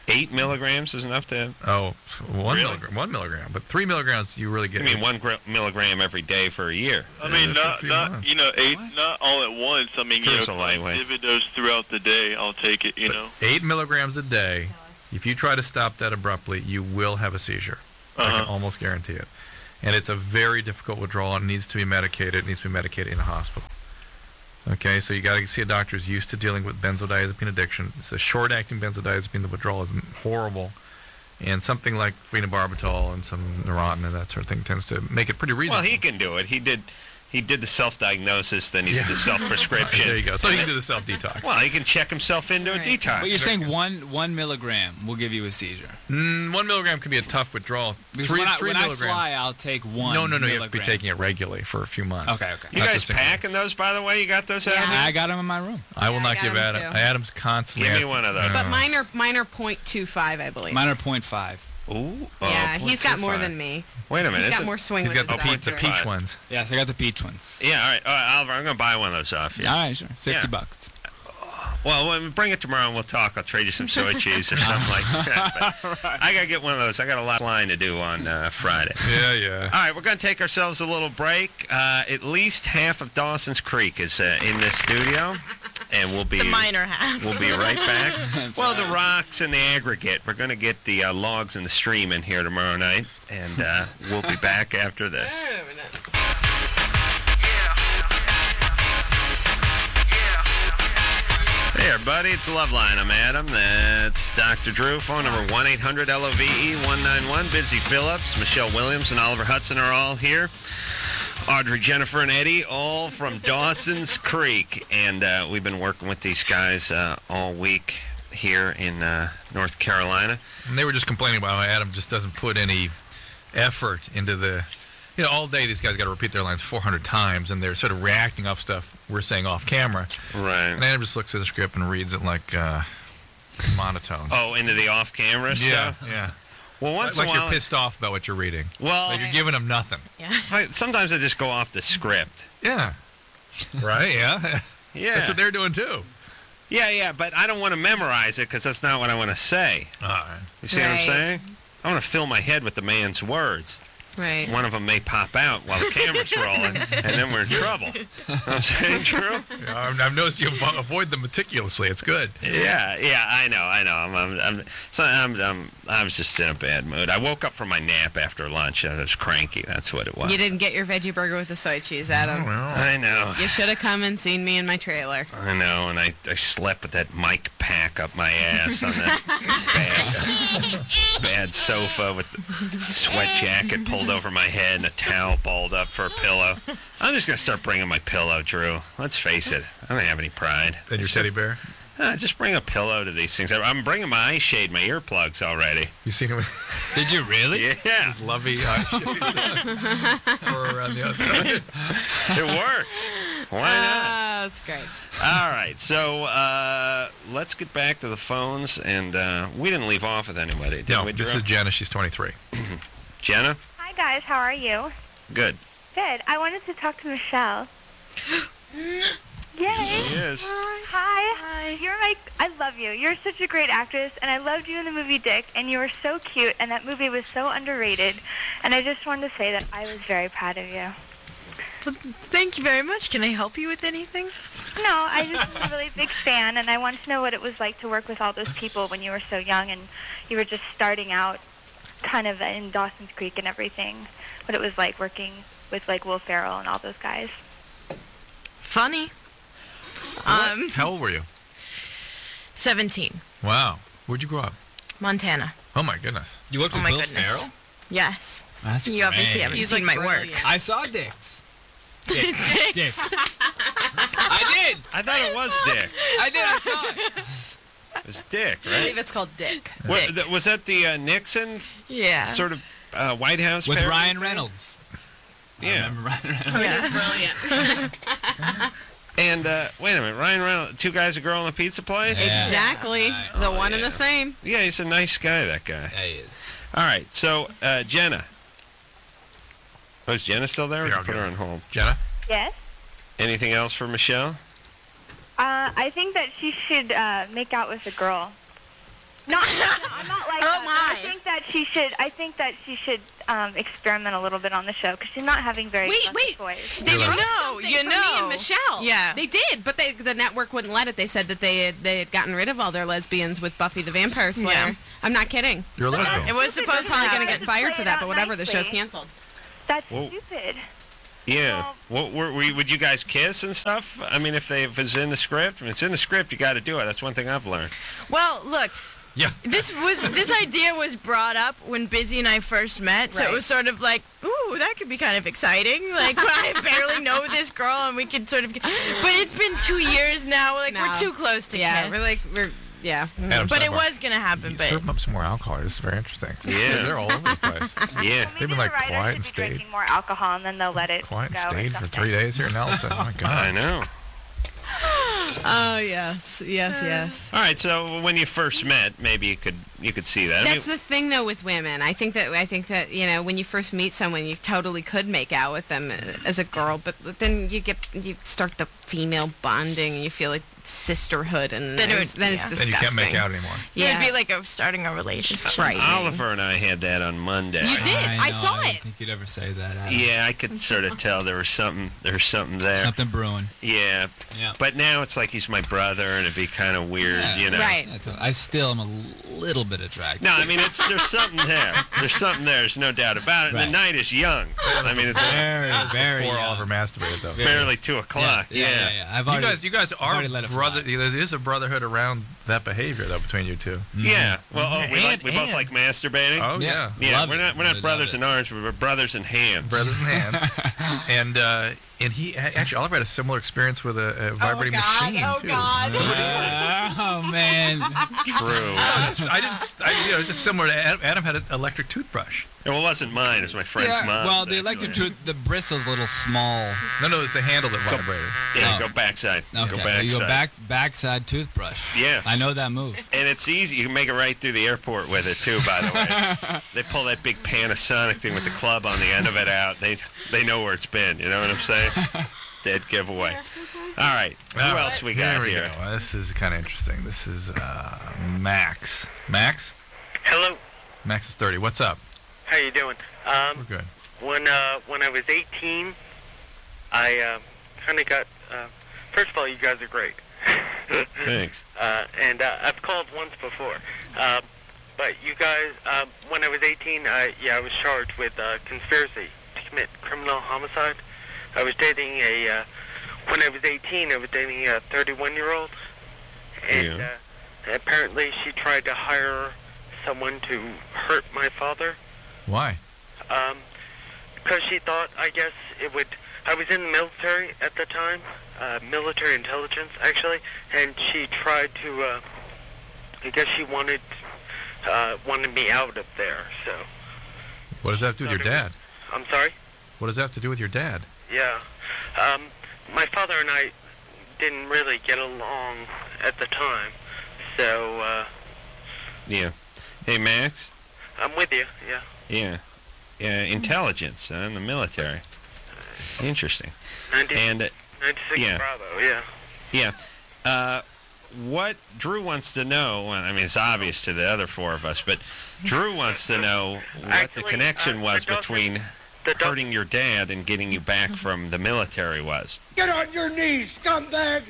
Eight milligrams is enough to.
Oh, one
Really?
milligram, one milligram, but three milligrams you really get.
I mean, one gr- milligram every day for a year.
I mean,
for a
not
few
not
months.
you know eight, not all at once. I mean, you
There's
know,
a lightweight.
if it does throughout the day, I'll take it. You
But
know.
eight milligrams a day. If you try to stop that abruptly, you will have a seizure. I can
Uh-huh.
almost guarantee it. And it's a very difficult withdrawal and needs to be medicated. It needs to be medicated in a hospital. Okay, so you got to see a doctor who's used to dealing with benzodiazepine addiction. It's a short-acting benzodiazepine. The withdrawal is horrible. And something like phenobarbital and some Neurontin and that sort of thing tends to make it pretty reasonable.
Well, he can do it. He did. He did the self-diagnosis, then he did the self-prescription.
There you go. So he can do the self-detox.
Well, he can check himself into
Right.
a detox.
But you're saying one one milligram will give you a seizure.
Mm, one milligram can be a tough withdrawal.
Because
Three,
when, I,
three
when I
milligrams.
fly, I'll take one.
no, no, no. You
milligram.
have to be taking it regularly for a few months.
Okay, okay.
You
Not
guys
just single.
packing those, by the way? You got those out
Yeah.
here?
I got them in my room.
I will
Yeah, I
not
got
give
'em
Adam.
too.
Adam's constantly
Give me
asking-
one of those.
No,
But
no, no.
mine are mine are point two five, I believe.
Mine are point five.
Ooh.
yeah,
oh,
he's got more
point two five.
than me.
Wait a minute.
He's got
isn't-
more swing
He's
with
got
his
the, peach, the
doctor.
peach
Fine.
ones.
Yes, I got the peach ones.
Yeah, all right. All right, Oliver, I'm going to buy one of those off you.
All right, sure. Fifty
Yeah.
bucks.
Well, when we bring it tomorrow and we'll talk. I'll trade you some soy cheese or something like that. But I got to get one of those. I got a lot of line to do on uh, Friday.
Yeah, yeah.
All right, we're going to take ourselves a little break. Uh, at least half of Dawson's Creek is uh, in this studio, and we'll be
The minor half.
we'll be right back. Well, the rocks and the aggregate. We're going to get the uh, logs and the stream in here tomorrow night, and uh, we'll be back after this. Hey, everybody, it's the Love Line. I'm Adam. That's Doctor Drew. Phone number one eight hundred L O V E one nine one. Busy Phillips, Michelle Williams, and Oliver Hudson are all here. Audrey, Jennifer, and Eddie, all from Dawson's Creek. And uh, we've been working with these guys uh, all week here in uh, North Carolina.
And they were just complaining about how Adam just doesn't put any effort into the... You know, all day these guys got to repeat their lines four hundred times, and they're sort of reacting off stuff we're saying off camera.
Right.
And Adam just looks at the script and reads it like uh, monotone.
Oh, into the off-camera
yeah,
stuff?
yeah.
Well, once
like
in a while...
you're pissed off about what you're reading.
Well,
Like you're giving them nothing.
I, sometimes I just go off the script.
Yeah. Right, yeah.
Yeah.
That's what they're doing, too.
Yeah, yeah, but I don't want to memorize it because that's not what I want to say.
All right.
You see what I'm
Right.
saying? I want to fill my head with the man's words.
Right.
One of them may pop out while the camera's rolling, and then we're in trouble. You know what I'm saying, Drew?
Yeah, I've I've noticed you avo- avoid them meticulously. It's good.
Yeah, yeah, I know, I know. I'm, I'm, I'm, so I'm, I'm, I was just in a bad mood. I woke up from my nap after lunch. I was cranky. That's what it was.
You didn't get your veggie burger with the soy cheese, Adam.
I know.
You should have come and seen me in my trailer.
I know, and I, I slept with that mic pack up my ass on that bad, bad sofa with the sweat jacket pulled over my head and a towel balled up for a pillow. I'm just going to start bringing my pillow, Drew. Let's face it. I don't have any pride.
And your teddy bear?
Uh, just bring a pillow to these things. I'm bringing my eye shade, my earplugs already.
You seen him?
Did you really?
Yeah.
His lovey eye shade. Or around the outside.
It works. Why not?
Ah, that's great.
All right, so uh, let's get back to the phones. And uh, we didn't leave off with anybody, did
No,
we,
this
Drew?
is Jenna. She's twenty-three.
Jenna?
Hi guys, how are you?
Good.
Good. I wanted to talk to Michelle. Yay!
She is.
Hi. Hi. You're my. I love you. You're such a great actress, and I loved you in the movie Dick, and you were so cute, and that movie was so underrated. And I just wanted to say that I was very proud of you.
Well, thank you very much. Can I help you with anything?
No, I just was a really big fan, and I wanted to know what it was like to work with all those people when you were so young and you were just starting out, kind of in Dawson's Creek and everything. What it was like working with like Will Ferrell and all those guys.
Funny. Um,
How old were you?
seventeen.
Wow. Where'd you grow up?
Montana.
Oh, my goodness.
You worked
Oh
with
my
Will
goodness.
Ferrell?
Yes.
That's
You obviously
great.
haven't
He's,
seen
like,
my work.
brilliant.
I saw Dick's. Dick. Dick. I did.
I thought it was Dick.
I did. I saw it.
It was Dick,
I
right?
believe it's called Dick.
What,
Dick.
th- was that the uh, Nixon
Yeah.
sort of uh, White House
With
parody
Ryan
thing?
Reynolds. I
Yeah.
remember Ryan Reynolds.
Oh, yeah. Brilliant.
And uh, wait a minute, Ryan Reynolds, two guys, a girl, in a pizza place?
Yeah.
Exactly.
Right.
The
Oh,
one and
yeah.
the same.
Yeah, he's a nice guy, that guy.
Yeah, he is.
All right, so uh, Jenna. Oh, is Jenna still there? Or
Yeah,
did
I'll
you put
get
her
her.
on hold?
Jenna?
Yes.
Anything else for Michelle?
Uh, I think that she should uh, make out with a girl. No, no, I'm not like
Oh,
that.
my.
I think that she should. I think that she should um, experiment a little bit on the show because she's not having very
Wait,
pleasant
wait.
toys.
They
You're
wrote
like-
No,
something
you
for me
know.
and Michelle.
Yeah.
They did, but they, the network wouldn't let it. They said that they had, they had gotten rid of all their lesbians with Buffy the Vampire Slayer.
Yeah.
I'm not kidding.
You're a lesbian.
It was
They're
supposed to
probably
happen.
going to get fired for that, but whatever, the show's
Nicely.
canceled.
That's
Whoa.
stupid.
Yeah. What were we? Would you guys kiss and stuff? I mean, if they if it's in the script, if it's in the script, you got to do it. That's one thing I've learned.
Well, look.
Yeah.
This was this idea was brought up when Busy and I first met, so it
Right.
was sort of like, ooh, that could be kind of exciting. Like I barely know this girl, and we could sort of. But it's been two years now. Like
No.
we're too close to
Yeah,
kiss.
we're like, we're, yeah.
Adam
But it
Sandler.
was gonna happen.
You
But
serve them up some more alcohol. This is very interesting.
Yeah.
They're all over the place.
Yeah.
Well,
They've been,
maybe
like,
the writers
quiet
should
and
be
stayed.
drinking more alcohol, and then they'll let it
Quiet
go.
and
or
stayed for
something.
three days here in Nelson. Oh my
I
God.
know.
Oh, yes. Yes, yes.
All right. So when you first met, maybe you could you could see that. I
That's
mean,
the thing, though, with women. I think that I think that you know when you first meet someone, you totally could make out with them as a girl, but then you get you start the female bonding, and you feel like sisterhood, and
Then it
there's-
would-
then
yeah.
it's
Then
disgusting.
you can't make out anymore.
Yeah,
it'd be like a starting a relationship.
frightening.
Oliver and I had that on Monday.
You did. I,
know,
saw
I
it.
didn't think you'd ever say that. Adam.
Yeah, I could sort of tell there was something. There was something there.
Something brewing.
Yeah.
Yeah.
But now it's like he's my brother, and it'd be kind of weird,
Yeah.
you know.
Right.
That's a, I still am a little bit attracted.
No, I mean it's there's something there. There's something there. There's no doubt about it. And
Right.
the night is young. I mean it's
Very, very.
Before
young.
Oliver masturbated, though.
Very-
barely two o'clock.
Yeah, yeah, yeah. yeah. I've
You
already,
guys, you guys
I've
are
already let it
brother.
fly.
There is a brotherhood around that behavior, though, between you two.
Yeah. Well, oh, we, like,
And-
we both
and-
like masturbating.
Oh yeah,
Yeah.
yeah.
love
We're
it.
not we're not
Really
brothers
love
in arms. We're brothers in hands.
brothers in hands. and uh, and he actually Oliver had a similar experience with a, a vibrating
God.
machine
Oh,
too.
God.
Oh man.
True.
I didn't. I, you know, just similar to Adam, Adam had an electric toothbrush.
Well, it wasn't mine. It was my friend's
Yeah,
mom.
well, the electric tooth, the bristle's a little small.
No, no, it was the handle that vibrated.
Yeah,
Oh.
go backside.
Okay,
Go backside.
you go back backside toothbrush.
Yeah.
I know that move.
And it's easy. You can make it right through the airport with it too. By the way, they pull that big Panasonic thing with the club on the end of it out. They they know where it's been. You know what I'm saying? It's dead giveaway. All right. Who
All
else
right,
we got
here? We
here?
go. This is kind of interesting. This is uh, Max. Max.
Hello.
Max is thirty. What's up?
How you doing?
We're
Um,
good.
when uh, when I was eighteen, I uh, kind of got. Uh, first of all, you guys are great.
Thanks.
Uh, and uh, I've called once before. Uh, but you guys, uh, when I was eighteen, I, yeah, I was charged with uh, conspiracy to commit criminal homicide. I was dating a. Uh, when I was eighteen, I was dating a thirty-one-year-old, and
Yeah.
uh, apparently she tried to hire someone to hurt my father.
Why?
Um, because she thought, I guess, it would... I was in the military at the time, uh, military intelligence, actually, and she tried to, uh, I guess she wanted, uh, wanted me out of there, so...
What does that have to do with your dad?
I'm sorry?
What does that have to do with your dad?
Yeah. Um, my father and I didn't really get along at the time, so, uh,
Yeah. Hey, Max.
I'm with you, yeah.
Yeah. Yeah. Intelligence uh, in the military. Interesting.
ninety,
And uh,
ninety-six
yeah.
Bravo, yeah.
yeah. Uh, what Drew wants to know, well, I mean, it's obvious to the other four of us, but Drew wants to know what
Actually,
the connection
uh,
was
the Dawson-
between
the Daw-
hurting your dad and getting you back from the military was.
Get on your knees, scumbag!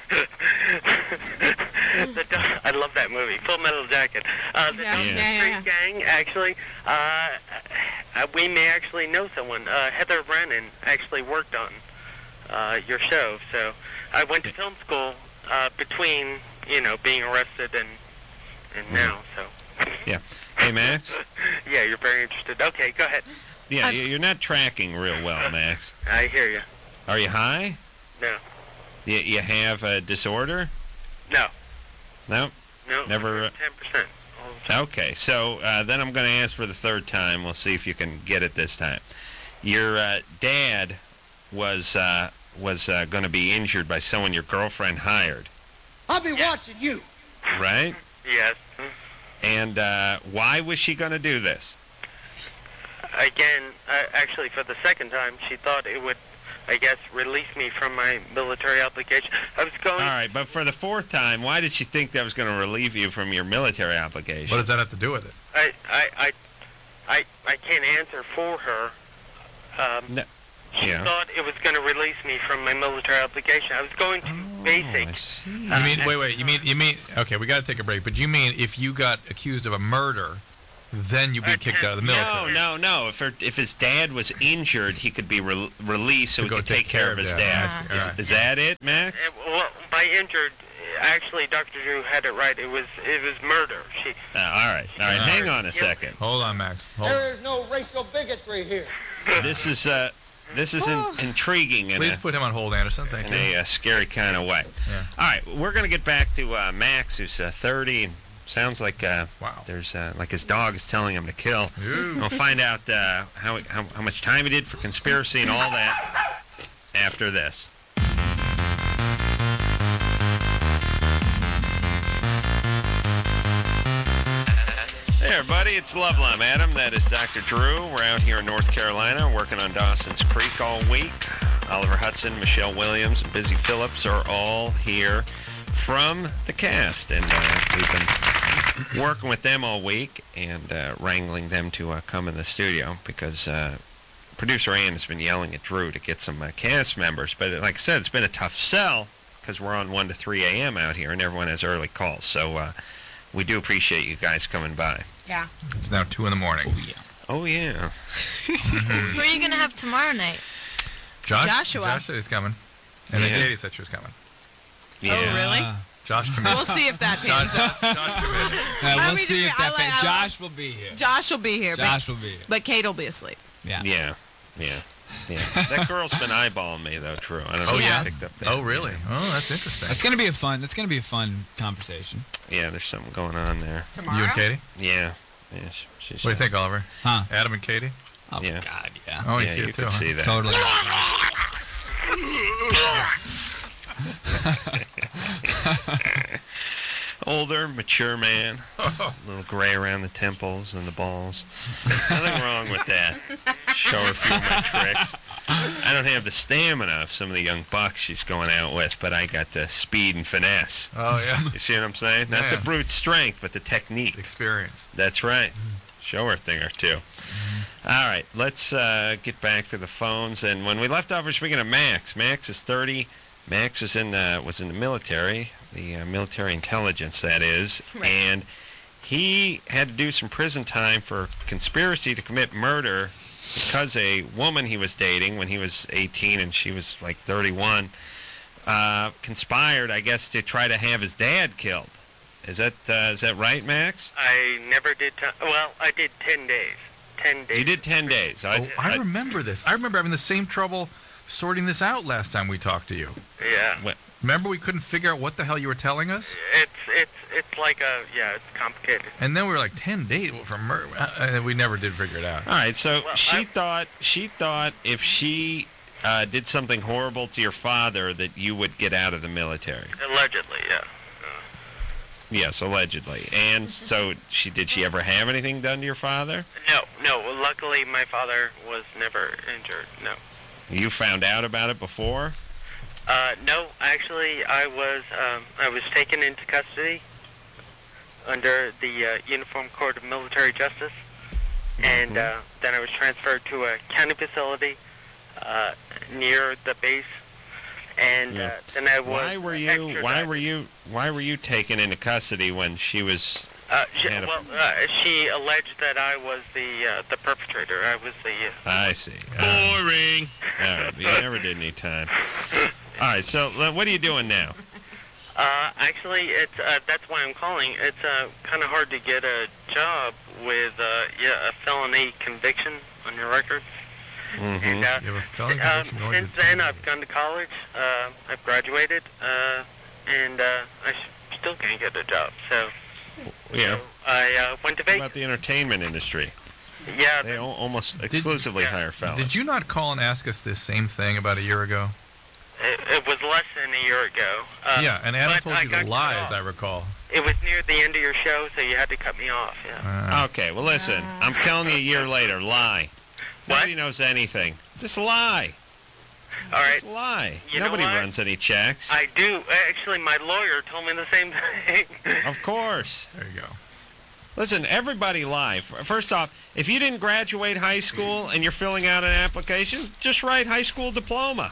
the Daw- I love that movie, Full Metal Jacket. Uh, the
Yeah,
Dawson
yeah, yeah,
Creek Gang, actually, uh, uh, we may actually know someone. Uh, Heather Brennan actually worked on uh, your show, so I went to film school uh, between, you know, being arrested and and now, so.
Yeah. Hey, Max?
Yeah, you're very interested. Okay, go ahead.
Yeah, you- you're not tracking real well, Max.
I hear you.
Are you high?
No.
You, you have a disorder?
No.
No?
No.
Never. uh,
ten percent.
Okay, so uh, then I'm going to ask for the third time. We'll see if you can get it this time. Your uh, dad was uh, was uh, going to be injured by someone your girlfriend hired,
I'll be watching you.
right?
Yes.
And uh, why was she going to do this?
Again, uh, actually, for the second time, she thought it would I guess, release me from my military obligation. I was going.
All right, but for the fourth time, why did she think that was going to relieve you from your military obligation?
What does that have to do with it?
I, I, I, I, I can't answer for her. Um,
No.
She
Yeah.
thought it was going to release me from my military obligation. I was going to basic.
You mean wait, wait? You mean you mean? Okay, we got to take a break. But you mean if you got accused of a murder, then you'd be kicked out of the military?
No, no, no. If her, if his dad was injured, he could be re- released so
To
he
go
could
take
take care
care
of
of
his
that.
dad.
I see.
Is,
All right.
is that it, Max?
Well, by injured, actually, Doctor Drew had it right. It was it was murder. She.
Uh, all right, all right. Hang on a second.
Hold on, Max. Hold
There is no racial bigotry here.
This is uh, this is in, intriguing in
Please
a,
put him on hold, Anderson. Thank
in
you.
a uh, scary kind of way.
Yeah.
All right, we're going to get back to uh, Max, who's uh, thirty, and sounds like uh,
wow.
There's uh, like his dog is telling him to kill.
Ooh.
We'll find out uh, how, how how much time he did for conspiracy and all that after this. Hey everybody, it's Loveline. I'm Adam. That is Doctor Drew. We're out here in North Carolina working on Dawson's Creek all week. Oliver Hudson, Michelle Williams, and Busy Phillips are all here from the cast. And uh, we've been working with them all week and uh, wrangling them to uh, come in the studio because uh, producer Ann has been yelling at Drew to get some uh, cast members. But like I said, it's been a tough sell because we're on one to three a.m. out here and everyone has early calls. So uh, we do appreciate you guys coming by.
Yeah.
It's now two in the morning.
Oh, yeah. Oh, yeah.
Who are you going to have tomorrow night?
Josh,
Joshua.
Josh said he's coming. And
Yeah.
then Katie said she was coming.
Oh, really?
Josh committed.
We'll see if that pans
Josh,
out.
Josh committed.
Yeah,
I
we'll
mean,
see
I
if that.
like-
pa-
I
Josh will be here.
Josh will be here.
Josh
but,
will be here.
But Kate will be asleep.
Yeah.
Yeah. Yeah. Yeah. That girl's been eyeballing me, though, True. I don't know
Oh,
if you
yeah?
picked up that.
Oh, really? Oh, that's interesting.
That's gonna be a fun. That's gonna be a fun conversation.
Yeah, there's something going on there.
You and Katie?
Yeah. Yeah. she- she's,
What do you think, Oliver?
Huh?
Adam and Katie?
Oh
Yeah.
God, yeah.
Oh, you
Yeah,
see
you
it too,
could
huh?
see that.
Totally.
Older, mature man. A little gray around the temples and the balls. Nothing wrong with that. Show her a few of my tricks. I don't have the stamina of some of the young bucks she's going out with, but I got the speed and finesse.
Oh, yeah.
You see what I'm saying? Not
Yeah.
the brute strength, but the technique.
Experience.
That's right. Show her a thing or two. All right, let's uh, get back to the phones. And when we left off, we're speaking of Max. Max is thirty. Max is in the, was in the military, the uh, military intelligence, that is.
Right.
And he had to do some prison time for conspiracy to commit murder because a woman he was dating when he was eighteen and she was like thirty-one uh, conspired, I guess, to try to have his dad killed. Is that uh, is that right, Max?
I never did. T- well, I did ten days. Ten days.
You did ten days. I,
Oh, I remember this. I remember having the same trouble sorting this out last time we talked to you.
Yeah.
What?
Remember we couldn't figure out what the hell you were telling us?
It's it's it's like a yeah. It's complicated.
And then we were like, ten days for murder. And we never did figure it out.
All right, so
Well,
she
I-
thought she thought if she uh, did something horrible to your father that you would get out of the military.
Allegedly, yeah.
Yes, allegedly. And so she did she ever have anything done to your father?
No, no. Well, luckily, my father was never injured. No.
You found out about it before?
Uh, no, actually, I was um, I was taken into custody under the uh, Uniform Court of Military Justice, and uh, then I was transferred to a county facility uh, near the base, and
Yeah.
uh, then I was.
Why were you why
extradited.
were you why were you taken into custody when she was
Uh, she,
had a-
well, uh, she alleged that I was the uh, the perpetrator. I was the. Uh,
I see. Uh,
Boring.
all right, you never did any time. All right, so uh, what are you doing now?
Uh, actually, it's uh, that's why I'm calling. It's uh, kind of hard to get a job with uh, yeah a felony conviction on your record.
Mhm.
And uh,
You have a felony
uh,
conviction going
since
to
then,
ten
I've gone to college. Uh, I've graduated, uh, and uh, I sh- still can't get a job. So
Yeah.
I uh, went to
What
Vegas.
about the entertainment industry?
Yeah,
They al- almost exclusively
yeah.
hire fellas.
Did you not call and ask us this same thing about a year ago?
it, it was less than a year ago. Uh,
yeah, and Adam
but
told
I
you
got
to lie,
cut
as
off.
I recall.
It was near the end of your show, so you had to cut me off. Yeah.
Uh,
Okay, well listen, I'm telling you a year later, lie. Nobody knows anything. Just lie.
All right.
Just lie.
You know
Nobody
what?
runs any checks.
I do. Actually, my lawyer told me the same thing.
Of course.
There you go.
Listen, everybody lie. F- First off, if you didn't graduate high school and you're filling out an application, just write high school diploma.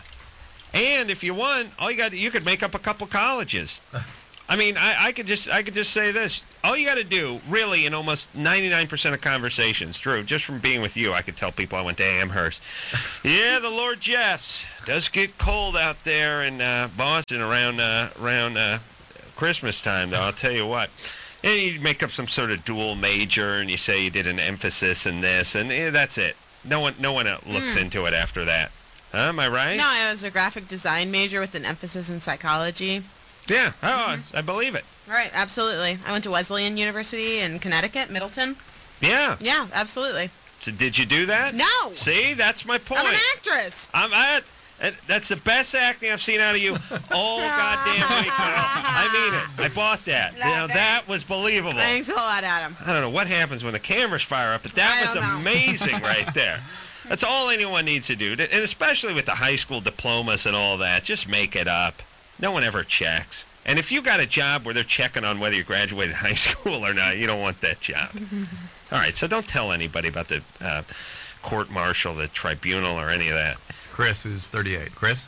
And if you want, all you got you could make up a couple colleges. I mean, I, I could just I could just say this. All you got to do, really, in almost ninety-nine percent of conversations, Drew, just from being with you, I could tell people I went to Amherst. Yeah, the Lord Jeffs. Does get cold out there in uh, Boston around uh, around uh, Christmas time, though. I'll tell you what. And you make up some sort of dual major, and you say you did an emphasis in this, and eh, that's it. No one, no one looks
Hmm.
into it after that. Huh, am I right?
No, I was a graphic design major with an emphasis in psychology.
Yeah. Oh, I believe it.
Right, absolutely. I went to Wesleyan University in Connecticut, Middleton.
Yeah.
Yeah, absolutely.
So did you do that?
No.
See, that's my point.
I'm an actress.
I'm I, and that's the best acting I've seen out of you all goddamn week, Kyle. I mean it. I bought that. Now that was believable.
Thanks a lot, Adam.
I don't know what happens when the cameras fire up, but that
I
was
don't know.
amazing right there. That's all anyone needs to do, and especially with the high school diplomas and all that. Just make it up. No one ever checks. And if you got a job where they're checking on whether you graduated high school or not, you don't want that job. All right, so don't tell anybody about the uh, court-martial, the tribunal, or any of that.
It's Chris, who's thirty-eight. Chris?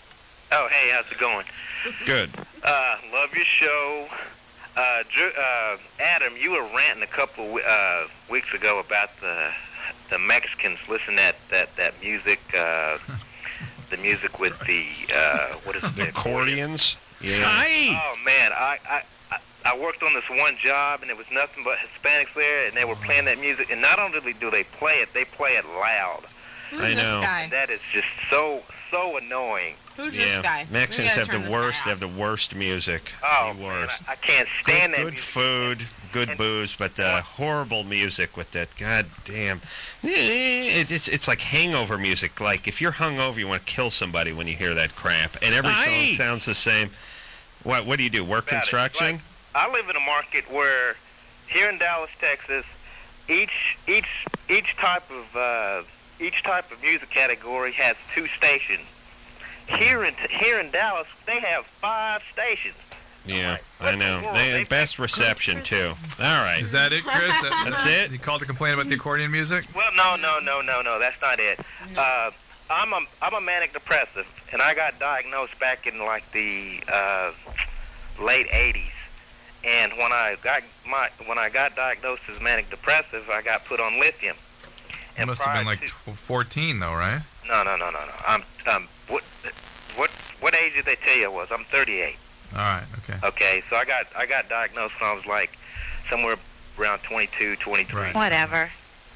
Oh, hey, how's it going?
Good.
Uh, love your show. Uh, Drew, uh, Adam, you were ranting a couple uh, weeks ago about the the Mexicans listening that that that music, uh, the music with the uh, what is it?
The accordions. Yeah.
Oh man, I, I I- I worked on this one job and it was nothing but Hispanics there, and they were playing that music. And not only do they play it, they play it loud.
Who's
I
this
know.
guy?
That is just so so annoying.
Who's
Yeah,
this guy?
Mexicans
We gotta
have
turn
the
this guy
worst. They
off.
have the worst music.
Oh
the
man,
worst.
I, I can't stand
good,
that
good
music.
food, good booze, but uh, horrible music with that. God damn, it's, it's it's like hangover music. Like if you're hungover, you want to kill somebody when you hear that crap, and every
Aye.
song sounds the same. What what do you do? Work
About it.
construction?
Like, I live in a market where, here in Dallas, Texas, each each each type of uh, each type of music category has two stations. Here in here in Dallas, they have five stations.
Yeah, I know. They have best reception too. All right.
Is that it, Chris? That-
That's it?
You called to complain about the accordion music?
Well, no, no, no, no, no. That's not it. Uh, I'm a I'm a manic depressive, and I got diagnosed back in like the uh, late eighties. And when I got my when I got diagnosed as manic depressive, I got put on lithium.
You must have
prior
been like
to-
tw- fourteen, though, right?
No, no, no, no, no. I'm um what what what age did they tell you I was? I'm thirty-eight.
All right, okay.
Okay, so I got I got diagnosed when I was like somewhere around twenty-two, twenty-three.
Whatever.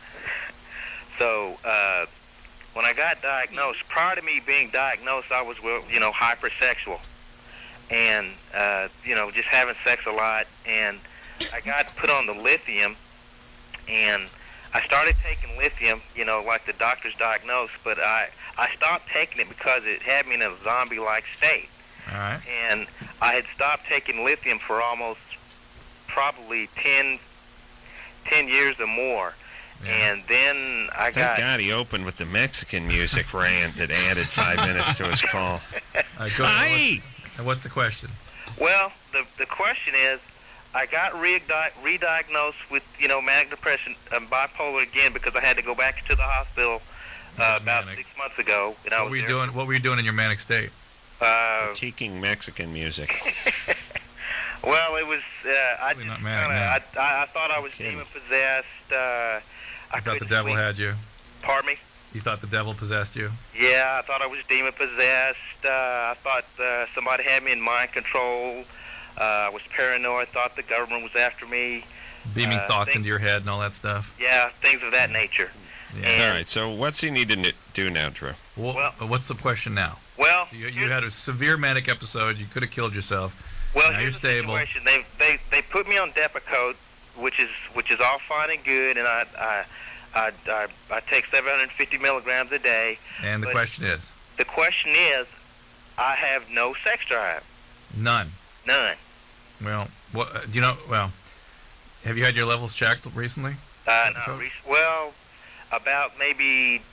So uh, when I got diagnosed, prior to me being diagnosed, I was well, you know hypersexual, and uh, you know just having sex a lot, and I got put on the lithium, and I started taking lithium, you know, like the doctors diagnosed, but I I stopped taking it because it had me in a zombie-like state.
All right.
And I had stopped taking lithium for almost probably ten, ten years or more. And then I
Thank
got...
God he opened with the Mexican music rant that added five minutes to his call.
Uh, go
Aye.
what's, and what's the question?
Well, the the question is, I got re- re-diagnosed with, you know, manic depression and bipolar again because I had to go back to the hospital uh, about six months ago. And I
What
was
were you
there
doing? What were you doing in your manic state?
Uh,
Critiquing Mexican music.
Well, it was. Uh, I just
not mad,
kinda, I, I, I thought I was demon possessed. Uh, I
You thought the
couldn't
devil
sleep.
had you?
Pardon me?
You thought the devil possessed you?
Yeah, I thought I was demon possessed. Uh, I thought uh, somebody had me in mind control. Uh, I was paranoid. Thought the government was after me.
Beaming
Uh,
thoughts
things-
into your head and all that stuff?
Yeah, things of that nature.
All right, so what's he need to n- do now, Drew?
Well, what's the question now?
Well,
So you, you had a severe manic episode. You could have killed yourself.
Well,
now you're
here's the
stable.
situation. They they they put me on Depakote, which is which is all fine and good, and I I I, I, I take seven hundred fifty milligrams a day.
And the
but
question is?
The question is, I have no sex drive,
None.
none.
Well, what, uh, do you know? Well, have you had your levels checked recently?
Uh, not rec- well, about maybe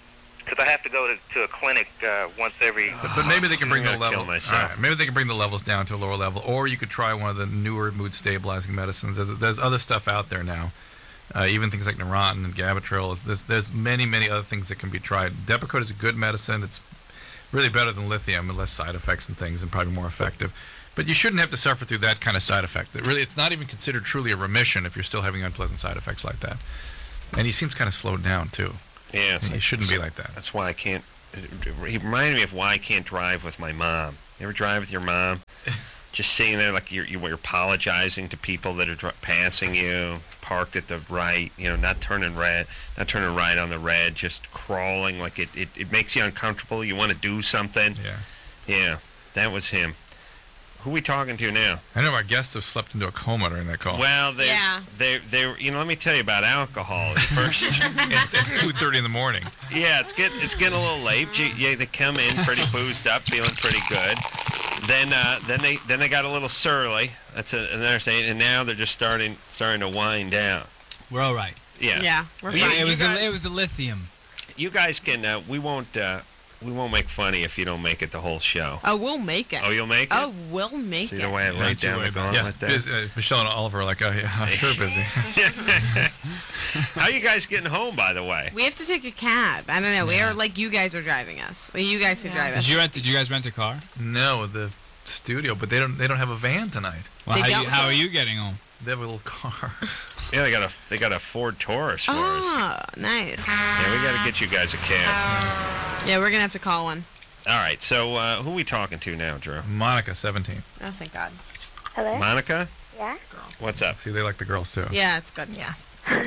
because I have to go to, to a clinic uh, once every.
But, but maybe they can bring the
I'm gonna
level.
kill myself.
All right, maybe they can bring the levels down to a lower level, or you could try one of the newer mood stabilizing medicines. There's, there's other stuff out there now, uh, even things like Neurontin and Gabatril. There's there's many many other things that can be tried. Depakote is a good medicine. It's really better than lithium, and less side effects and things, and probably more effective. But you shouldn't have to suffer through that kind of side effect. It really, it's not even considered truly a remission if you're still having unpleasant side effects like that. And he seems kind of slowed down too.
Yeah,
he shouldn't be like that.
That's why I can't. He reminded me of why I can't drive with my mom. You ever drive with your mom? Just sitting there like you're, you're apologizing to people that are dr- passing you, parked at the right, you know, not turning red, not turning right on the red, just crawling like it, it, it makes you uncomfortable. You want to do something.
Yeah.
Yeah, that was him. Who are we talking to now?
I know our guests have slept into a coma during that call.
Well, they,
Yeah.
they, they, you know, let me tell you about alcohol at first.
at two thirty in the morning.
Yeah, it's getting it's getting a little late. You, yeah, they come in pretty boozed up, feeling pretty good. Then, uh, then they then they got a little surly. That's a, another thing. And now they're just starting starting to wind down.
We're all right.
Yeah.
Yeah, we're
You-
fine.
It
you
was
guys-
the, it was the lithium.
You guys can. Uh, we won't. Uh, we won't make fun of you if you don't make it the whole show.
Oh, we'll make it.
Oh, you'll make it.
Oh, we'll make
See
it.
the way I
Yeah,
laid down the
yeah,
gauntlet there.
biz- uh, Michelle and Oliver are like, oh, yeah, I'm sure busy.
How are you guys getting home, by the way?
We have to take a cab. I don't know. We
Yeah.
are like you guys are driving us. Like, you guys should drive us.
Did you rent? Did you guys rent a car?
No, the studio, but they don't. They don't have a van tonight.
Well,
They
how,
don't,
you, how
so-
are you getting home?
They have a little car.
Yeah, they got a they got a Ford Taurus for us.
Oh, nice.
Yeah, we got to get you guys a cab.
Yeah, we're gonna have to call one.
All right. So uh, who are we talking to now, Drew?
Monica, seventeen.
Oh, thank God.
Hello?
Monica,
Yeah?
what's up?
See, they like the girls too.
Yeah, it's good. Yeah.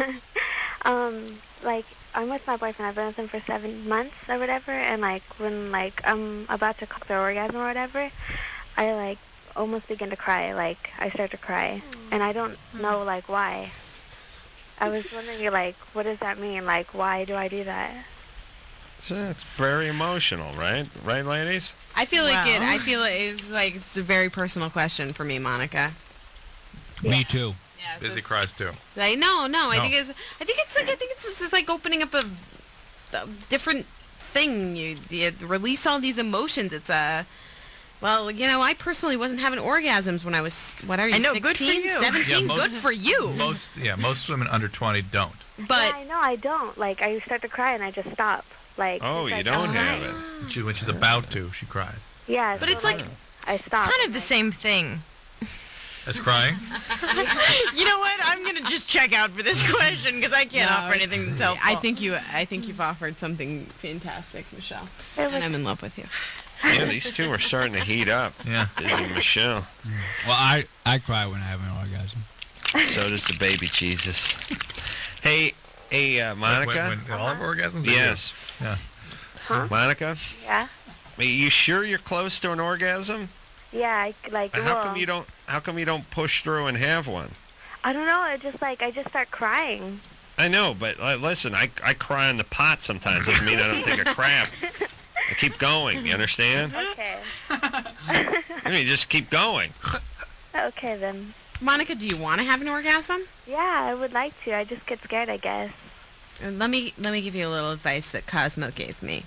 um, like, I'm with my boyfriend. I've been with him for seven months or whatever, and, like, when, like, I'm about to come through orgasm or whatever, I, like, almost begin to cry. Like, I start to cry, and I don't know, like, why. I was wondering, like, what does that mean? Like, why do I do that?
So it's very emotional, right? Right, ladies?
I feel like it.
Wow.
I feel like it's like it's a very personal question for me, Monica.
Me too.
Yeah. it's
Busy
just-
cries too.
Like, no, no, I
No.
think it's. I think it's like. I think it's just like opening up a, a different thing. You, you release all these emotions. It's a. Well, you know, I personally wasn't having orgasms when I was. What are you?
I know,
sixteen,
good for you.
seventeen.
Yeah, most-
Good for you.
Most, yeah, most women under twenty don't.
But
yeah, I know I don't. Like, I start to cry, and I just stop. Like,
Oh,
it's
you
like,
don't
I'm
have
crying.
it.
She, when she's about to, she cries.
Yeah,
But
so,
it's like-
I stop.
Kind of the same thing.
That's crying.
You know what? I'm gonna just check out for this question because I can't
No,
offer
it's-
anything that's helpful.
I think you. I think you've offered something fantastic, Michelle,
It was-
and I'm in love with you.
Yeah, these two are starting to heat up.
Yeah.
Busy Michelle.
Well, I I cry when I have an orgasm.
So does the baby Jesus. Hey, hey, uh, Monica.
When, when all have orgasms? or
Yes.
you? Yeah.
Huh?
Monica,
Yeah?
are you sure you're close to an orgasm?
Yeah, I, like,
How
well,
come you don't? How come you don't push through and have one?
I don't know. It just, like, I just start crying.
I know, but uh, listen, I I cry in the pot sometimes. Doesn't mean I don't take a crap. I keep going. You understand?
Okay.
I mean, just keep going.
Okay, then.
Monica, do you want to have an orgasm?
Yeah, I would like to. I just get scared, I guess.
Uh, Let me let me give you a little advice that Cosmo gave me.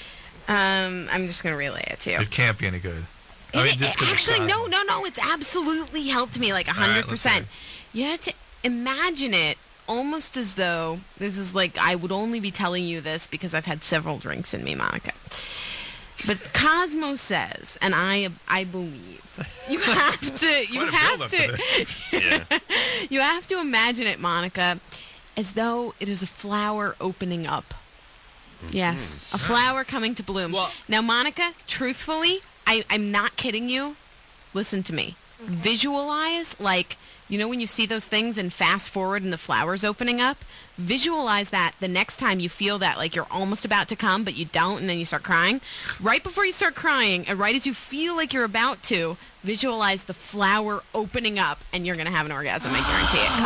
Um, I'm just gonna relay it to you.
It can't be any good. I mean,
It-
just
it-
'cause it's
actually,
size.
no, no, no. It's absolutely helped me like a
All right,
hundred
let's
percent. You have to imagine it almost as though this is like I would only be telling you this because I've had several drinks in me, Monica. But Cosmo says, and I I believe you have to you
Quite a
have
build-up
to
Yeah.
you have to imagine it, Monica, as though it is a flower opening up. Yes, a flower coming to bloom.
Well-
Now, Monica, truthfully, I, I'm not kidding you. Listen to me. Visualize, like, you know when you see those things and fast forward and the flower's opening up? Visualize that the next time you feel that, like you're almost about to come, but you don't, and then you start crying. Right before you start crying, and right as you feel like you're about to, visualize the flower opening up, and you're going to have an orgasm, I guarantee it,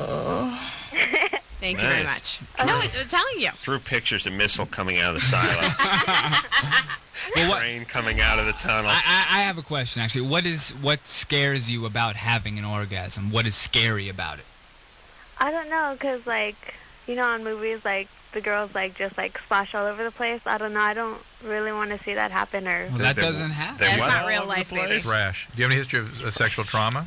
Cosmo. Thank you very
Nice.
much. No, I'm telling you.
Drew pictures a missile coming out of the silo.
Well, what,
Train coming out of the tunnel.
I, I I have a question actually. What is what scares you about having an orgasm? What is scary about it?
I don't know, because, like, you know, on movies, like,
the girls like just like splash all over the place. I don't know. I don't really want to see that happen. Or
Well, that doesn't happen.
That's
what?
not
All
real
over the
life,
place?
baby.
Rash. Do you have any history of uh, sexual trauma?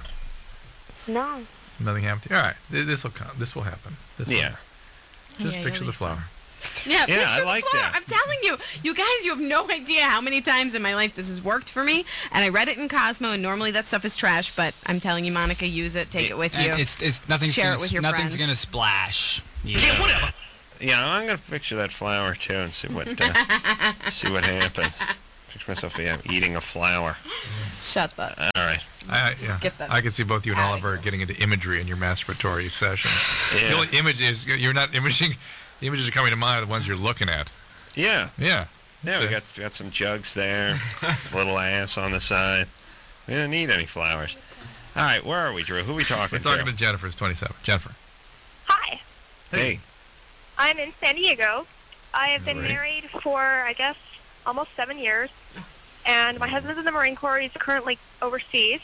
no.
Nothing happened to you? All right. This will this will happen. This will.
Yeah.
Just
Yeah,
picture
you'll
the
be
flower.
Yeah,
Yeah,
picture
I
the
like
flower.
that.
I'm telling you, you guys, you have no idea how many times in my life this has worked for me. And I read it in Cosmo, and normally that stuff is trash, but I'm telling you, Monica, use it, take it, with you.
And it's it's nothing's
Share
gonna,
it with your
nothing's
friends.
gonna splash. You
Yeah,
know?
whatever. Yeah, I'm gonna picture that flower too and see what uh, see what happens. Picture myself yeah, eating a flower.
Shut up.
All right.
I, yeah.
get that
I can see both you and
outta
Oliver getting into imagery in your masturbatory session.
Yeah.
The only image is you're not imaging. The images are coming to mind are the ones you're looking at.
Yeah.
Yeah.
Yeah, we
So-
got we got some jugs there, little ass on the side. We don't need any flowers. All right, where are we, Drew? Who are we talking
We're talking
to?
to Jennifer. Who's twenty-seven. Jennifer.
Hi,
Hey.
I'm in San Diego. I have been
Great.
married for, I guess, almost seven years. And my husband's in the Marine Corps. He's currently overseas.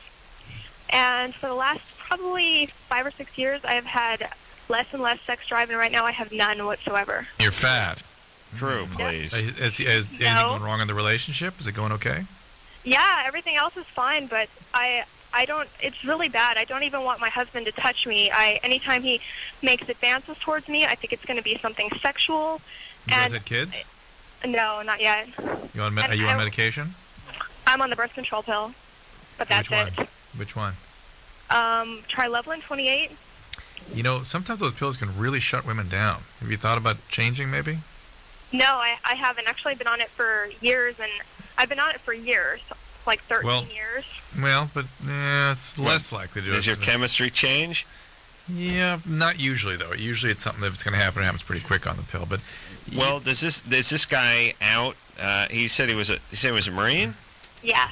And for the last probably five or six years, I have had less and less sex drive, and right now I have none whatsoever.
You're fat.
Drew, please.
Is, is, is anything
No.
going wrong in the relationship? Is it going okay?
Yeah, everything else is fine, but I I don't, it's really bad. I don't even want my husband to touch me. I anytime he makes advances towards me, I think it's going to be something sexual.
You guys
And
had kids?
no, not yet.
You on? Me-
and
are you on
I-
medication?
I'm on the birth control pill, but that's
Which one?
it.
Which one?
Um, Trilevelin twenty-eight.
You know, sometimes those pills can really shut women down. Have you thought about changing, maybe?
No, I, I haven't. Actually, I've been on it for years, and I've been on it for years, like thirteen
Well,
years.
Well, but eh, it's
What?
less likely to do
Does
it.
your chemistry change?
Yeah, not usually though. Usually it's something that's going to happen. It happens pretty quick on the pill. But
Well, does this is this guy out? Uh, he said he was a he said he was a Marine.
Yeah.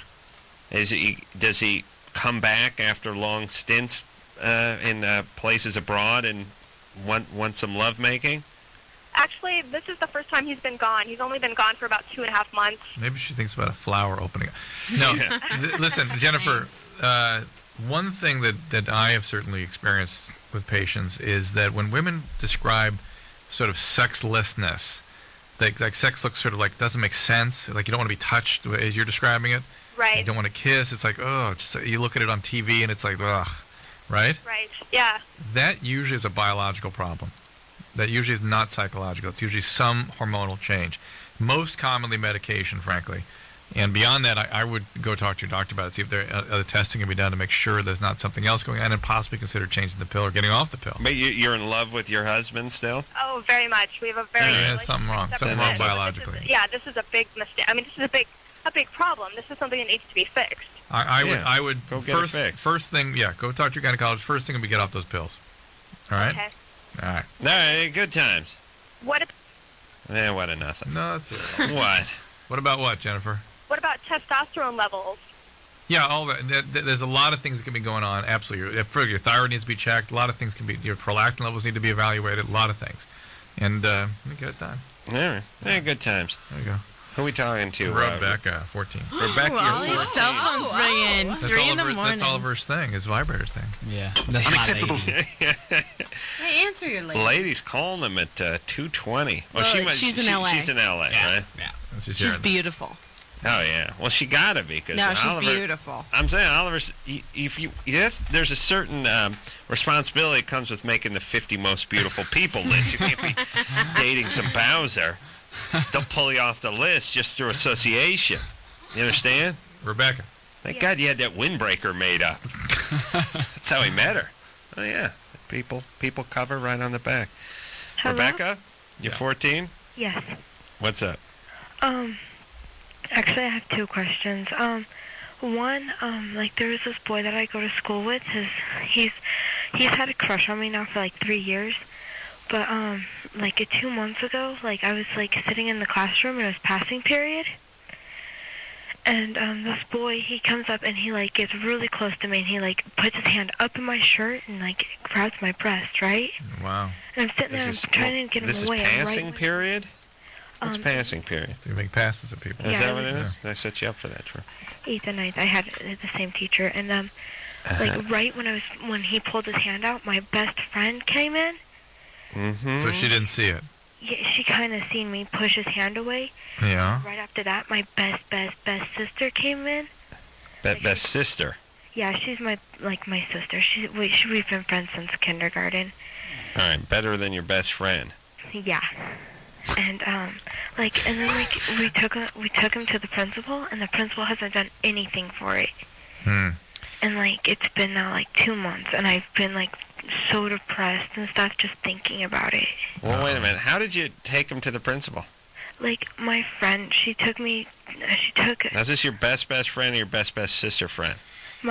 Is he? Does he come back after long stints uh, in uh, places abroad and want want some lovemaking?
Actually, this is the first time he's been gone. He's only been gone for about two and a half months.
maybe she thinks about a flower opening. No, th- listen, Jennifer. Uh, one thing that that I have certainly experienced with patients is that when women describe sort of sexlessness, like like sex looks sort of like doesn't make sense. Like you don't want to be touched as you're describing it.
Right.
You don't want to kiss. It's like, oh, it's just, you look at it on T V and it's like, ugh, right?
Right. Yeah.
That usually is a biological problem. That usually is not psychological. It's usually some hormonal change. Most commonly medication, frankly. And beyond that, I, I would go talk to your doctor about it, see if there uh, other testing can be done to make sure there's not something else going on, and possibly consider changing the pill or getting off the pill.
But you, you're in love with your husband still?
Oh, very much. We have a very.
Yeah,
good
there's something wrong.
relationship.
Something wrong
This is-
biologically.
yeah, this is a big mistake. I mean, this is a big, a big problem. This is something that needs to be fixed.
I, I would,
Yeah,
I would
go get it
first,
fixed.
first thing, yeah, go talk to your gynecologist. First thing would be get off those pills. All right.
Okay.
All right.
All right, good times.
What? If,
Eh, what a nothing.
No, that's it.
What?
What about what, Jennifer?
what about testosterone levels?
Yeah, all that. th- th- There's a lot of things that can be going on. Absolutely. Your, for- your thyroid needs to be checked. A lot of things can be. Your prolactin levels need to be evaluated. A lot of things. And uh, you get it done.
All right. Eh, good times.
There you go.
Who are we talking to?
Rebecca, fourteen.
Rebecca,
All
you're
these
fourteen.
cell phones ringing.
That's
Three in the
Oliver,
morning.
That's Oliver's thing. His vibrator's thing.
Yeah, that's my lady.
Hey, answer your lady.
Ladies calling them at uh, two twenty.
Well, she's in
she,
L A.
She's in L A,
Yeah,
right?
yeah.
She's,
She's
here.
beautiful.
Oh yeah. Well, she gotta be because
No, she's
Oliver,
beautiful.
I'm saying Oliver's. y- If you yes, there's a certain um, responsibility that comes with making the fifty most beautiful people list. You can't be dating some Bowser. They'll pull you off the list just through association. You understand?
Rebecca.
Thank God you had that windbreaker made up. That's how he met her. Oh yeah, people people cover right on the back.
Hello?
Rebecca, you're fourteen.
Yes.
What's up?
Um, actually, I have two questions. Um, one, um, like there was this boy that I go to school with. His, he's, he's had a crush on me now for like three years. But um, like two months ago, like I was like sitting in the classroom and it was passing period. And um, this boy, he comes up and he like gets really close to me and he like puts his hand up in my shirt and like grabs my breast, right?
Wow.
And I'm sitting there, I'm trying to get him
this
away.
is
I'm
passing
right,
period? What's
Um,
passing period?
So you make passes at people.
Is
Yeah,
that what it
yeah.
is? I set you up for that, Drew.
eighth and ninth, I had the same teacher, and um,
Uh-huh.
like right when I was when he pulled his hand out, my best friend came in.
Mm-hmm.
So she didn't see it.
yeah, she kind of seen me push his hand away.
Yeah.
Right after that, my best, best, best sister came in.
Be- best sister.
Yeah, she's my like my sister. She we she, we've been friends since kindergarten.
All right, better than your best friend.
Yeah. And um, like, and then like we took him, we took him to the principal, and the principal hasn't done anything for it.
Hmm.
And like it's been now like two months, and I've been like so depressed and stuff just thinking about it.
Well, wait a minute. How did you take him to the principal?
Like my friend, she took me, she took.
Now, is this your best best friend or your best best sister friend?